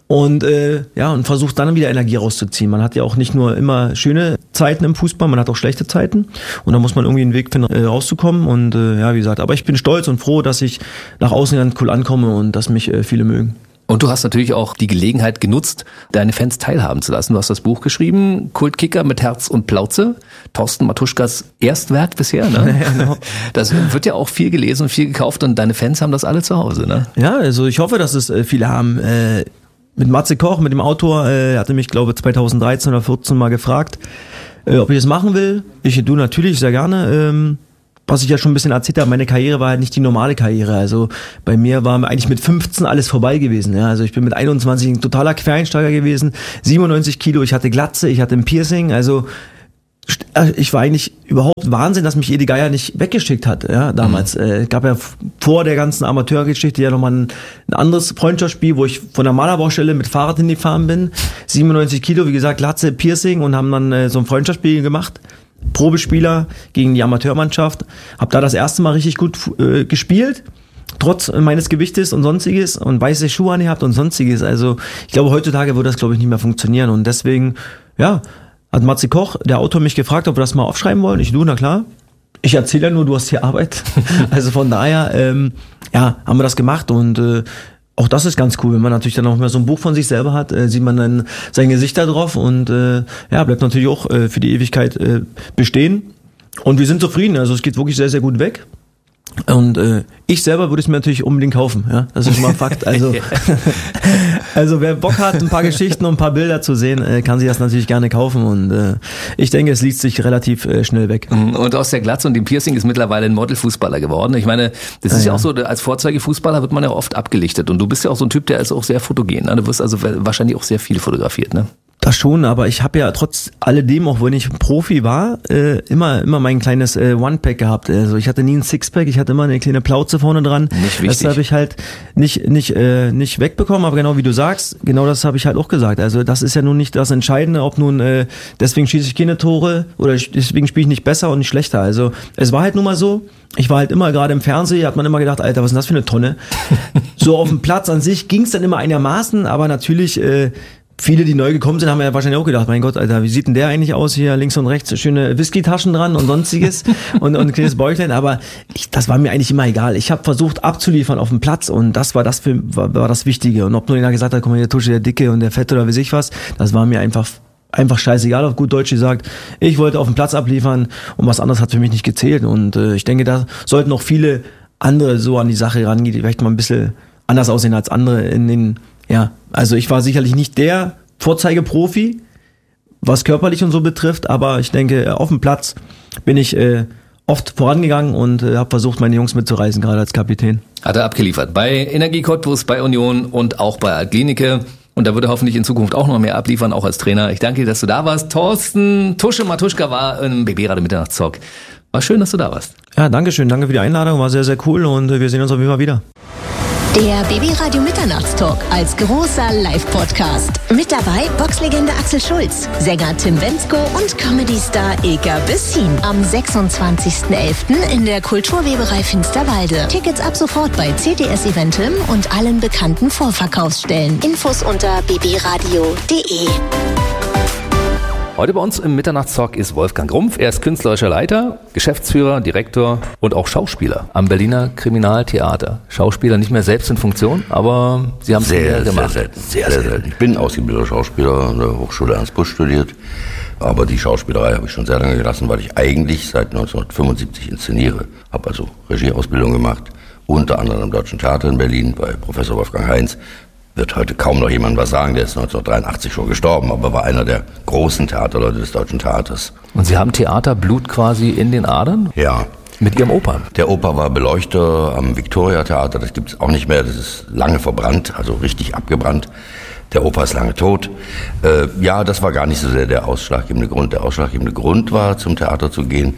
Und äh, ja, und versucht dann wieder Energie rauszuziehen. Man hat ja auch nicht nur immer schöne Zeiten im Fußball, man hat auch schlechte Zeiten. Und da muss man irgendwie einen Weg finden, äh, rauszukommen. Und äh, ja, wie gesagt, aber ich bin stolz und froh, dass ich nach außen ganz cool ankomme und dass mich äh, viele mögen. Und du hast natürlich auch die Gelegenheit genutzt, deine Fans teilhaben zu lassen. Du hast das Buch geschrieben, Kultkicker mit Herz und Plauze. Thorsten Matuschkas Erstwerk bisher, ne? Ja, genau. Das wird ja auch viel gelesen und viel gekauft und deine Fans haben das alle zu Hause, ne? Ja, also ich hoffe, dass es äh, viele haben. Äh, mit Matze Koch, mit dem Autor, äh, hatte mich, glaube ich, zweitausenddreizehn oder vierzehn mal gefragt, äh, ob ich das machen will. Ich du natürlich sehr gerne. Ähm, Was ich ja schon ein bisschen erzählt habe, meine Karriere war halt nicht die normale Karriere. Also bei mir war eigentlich mit fünfzehn alles vorbei gewesen. Ja, also ich bin mit einundzwanzig ein totaler Quereinsteiger gewesen, siebenundneunzig Kilo, ich hatte Glatze, ich hatte ein Piercing. Also ich war eigentlich überhaupt Wahnsinn, dass mich Edi Geier nicht weggeschickt hat. Ja, damals. Es mhm. äh, gab ja vor der ganzen Amateurgeschichte ja nochmal ein, ein anderes Freundschaftsspiel, wo ich von der Malerbaustelle mit Fahrrad hingefahren bin. siebenundneunzig Kilo, wie gesagt, Glatze, Piercing und haben dann äh, so ein Freundschaftsspiel gemacht. Probespieler gegen die Amateurmannschaft. Hab da das erste Mal richtig gut äh, gespielt, trotz meines Gewichtes und sonstiges und weiße Schuhe angehabt und sonstiges. Also ich glaube, heutzutage würde das, glaube ich, nicht mehr funktionieren und deswegen, ja, hat Matze Koch, der Autor, mich gefragt, ob wir das mal aufschreiben wollen. Ich, du, na klar. Ich erzähle ja nur, du hast hier Arbeit. Also von daher, ähm, ja, haben wir das gemacht und äh, auch das ist ganz cool, wenn man natürlich dann auch mal so ein Buch von sich selber hat, äh, sieht man dann sein Gesicht da drauf und äh, ja, bleibt natürlich auch äh, für die Ewigkeit äh, bestehen. Und wir sind zufrieden, also es geht wirklich sehr, sehr gut weg. Und äh, ich selber würde es mir natürlich unbedingt kaufen, ja, das ist mal ein Fakt. Also, also wer Bock hat, ein paar Geschichten und ein paar Bilder zu sehen, äh, kann sich das natürlich gerne kaufen und äh, ich denke, es liest sich relativ äh, schnell weg. Und aus der Glatze und dem Piercing ist mittlerweile ein Modelfußballer geworden. Ich meine, das ist ja, ja auch so, als Vorzeigefußballer wird man ja oft abgelichtet und du bist ja auch so ein Typ, der ist auch sehr fotogen, ne? Du wirst also wahrscheinlich auch sehr viel fotografiert, ne? Das schon, aber ich habe ja trotz alledem, auch wenn ich Profi war, äh, immer immer mein kleines äh, One-Pack gehabt. Also ich hatte nie ein Sixpack, ich hatte immer eine kleine Plauze vorne dran. Nicht wichtig. Das habe ich halt nicht nicht äh, nicht wegbekommen, aber genau wie du sagst, genau das habe ich halt auch gesagt. Also das ist ja nun nicht das Entscheidende, ob nun äh, deswegen schieße ich keine Tore oder deswegen spiele ich nicht besser und nicht schlechter. Also es war halt nun mal so, ich war halt immer gerade im Fernsehen, hat man immer gedacht, Alter, was ist denn das für eine Tonne? So auf dem Platz an sich ging es dann immer einigermaßen, aber natürlich äh, viele, die neu gekommen sind, haben ja wahrscheinlich auch gedacht, mein Gott, Alter, wie sieht denn der eigentlich aus hier, links und rechts, schöne Whisky-Taschen dran und sonstiges und, und ein kleines Bäuchlein, aber ich, das war mir eigentlich immer egal. Ich habe versucht abzuliefern auf dem Platz und das war das für, war, war das Wichtige. Und ob nur einer gesagt hat, komm mal, der Tusche, der Dicke und der Fette oder wie sich was, das war mir einfach einfach scheißegal, auf gut Deutsch gesagt. Ich wollte auf dem Platz abliefern und was anderes hat für mich nicht gezählt und äh, ich denke, da sollten auch viele andere so an die Sache rangehen, die vielleicht mal ein bisschen anders aussehen als andere in den. Ja, also ich war sicherlich nicht der Vorzeigeprofi, was körperlich und so betrifft, aber ich denke, auf dem Platz bin ich äh, oft vorangegangen und äh, habe versucht, meine Jungs mitzureißen, gerade als Kapitän. Hat er abgeliefert. Bei Energie Cottbus, bei Union und auch bei Altlinike. Und da wird er hoffentlich in Zukunft auch noch mehr abliefern, auch als Trainer. Ich danke dir, dass du da warst. Thorsten Tusche Matuschka war im B B-Radio Mitternachtstalk. War schön, dass du da warst. Ja, danke schön. Danke für die Einladung. War sehr, sehr cool und äh, wir sehen uns auf jeden Fall wieder. Der B B-Radio Mitternachtstalk als großer Live-Podcast. Mit dabei Boxlegende Axel Schulz, Sänger Tim Bendzko und Comedy-Star Ilka Bessin. Am sechsundzwanzigsten elften in der Kulturweberei Finsterwalde. Tickets ab sofort bei C T S Eventim und allen bekannten Vorverkaufsstellen. Infos unter b b radio punkt d e. Heute bei uns im Mitternachtstalk ist Wolfgang Grumpf. Er ist künstlerischer Leiter, Geschäftsführer, Direktor und auch Schauspieler am Berliner Kriminaltheater. Schauspieler nicht mehr selbst in Funktion, aber Sie haben es sehr gemacht. Sehr selten. Sehr, sehr selten. Ich bin ausgebildeter Schauspieler an der Hochschule Ernst Busch studiert, aber die Schauspielerei habe ich schon sehr lange gelassen, weil ich eigentlich seit neunzehnhundertfünfundsiebzig inszeniere. Habe also Regieausbildung gemacht, unter anderem am Deutschen Theater in Berlin bei Professor Wolfgang Heinz. Wird heute kaum noch jemand was sagen, der ist neunzehnhundertdreiundachtzig schon gestorben, aber war einer der großen Theaterleute des Deutschen Theaters. Und Sie haben Theaterblut quasi in den Adern? Ja. Mit Ihrem Opa? Der Opa war Beleuchter am Victoria-Theater, das gibt es auch nicht mehr, das ist lange verbrannt, also richtig abgebrannt. Der Opa ist lange tot. Äh, ja, das war gar nicht so sehr der ausschlaggebende Grund. Der ausschlaggebende Grund war, zum Theater zu gehen.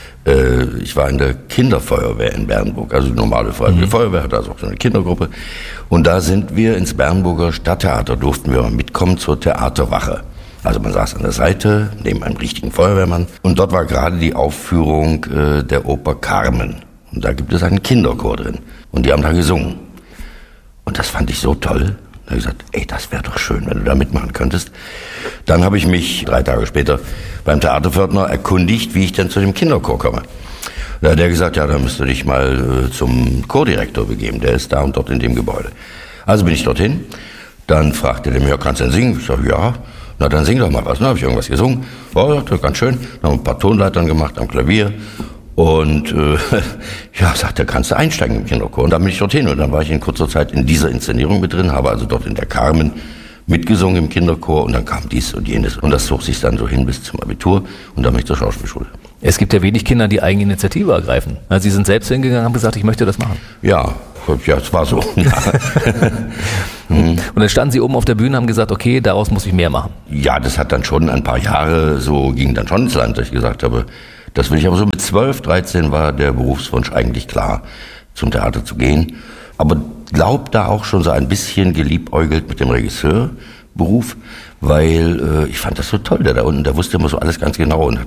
Ich war in der Kinderfeuerwehr in Bernburg, also die normale Feuerwehr. Mhm. Feuerwehr hatte also auch so eine Kindergruppe. Und da sind wir ins Bernburger Stadttheater, durften wir mal mitkommen zur Theaterwache. Also man saß an der Seite, neben einem richtigen Feuerwehrmann. Und dort war gerade die Aufführung äh, der Oper Carmen. Und da gibt es einen Kinderchor drin. Und die haben da gesungen. Und das fand ich so toll. Da habe ich gesagt, ey, das wäre doch schön, wenn du da mitmachen könntest. Dann habe ich mich drei Tage später beim Theaterpförtner erkundigt, wie ich denn zu dem Kinderchor komme. Da hat er gesagt, ja, dann müsst du dich mal äh, zum Chordirektor begeben, der ist da und dort in dem Gebäude. Also bin ich dorthin, dann fragte der mich, ja, kannst du denn singen? Ich sage, ja. Na, dann sing doch mal was. Dann habe ich irgendwas gesungen, war ja, ganz schön, dann haben ein paar Tonleitern gemacht am Klavier. Und äh, ja, sagt er, kannst du einsteigen im Kinderchor. Und dann bin ich dorthin und dann war ich in kurzer Zeit in dieser Inszenierung mit drin, habe also dort in der Carmen mitgesungen im Kinderchor und dann kam dies und jenes. Und das zog sich dann so hin bis zum Abitur und dann bin ich zur Schauspielschule. Es gibt ja wenig Kinder, die Eigeninitiative ergreifen. Also Sie sind selbst hingegangen und haben gesagt, ich möchte das machen. Ja, ja, es war so. Ja. Und dann standen Sie oben auf der Bühne und haben gesagt, okay, daraus muss ich mehr machen. Ja, das hat dann schon ein paar Jahre, so ging dann schon ins Land, dass ich gesagt habe, das will ich. Aber so mit zwölf, dreizehn war der Berufswunsch eigentlich klar, zum Theater zu gehen. Aber glaub da auch schon so ein bisschen geliebäugelt mit dem Regisseurberuf, weil äh, ich fand das so toll, der da unten, der wusste immer so alles ganz genau und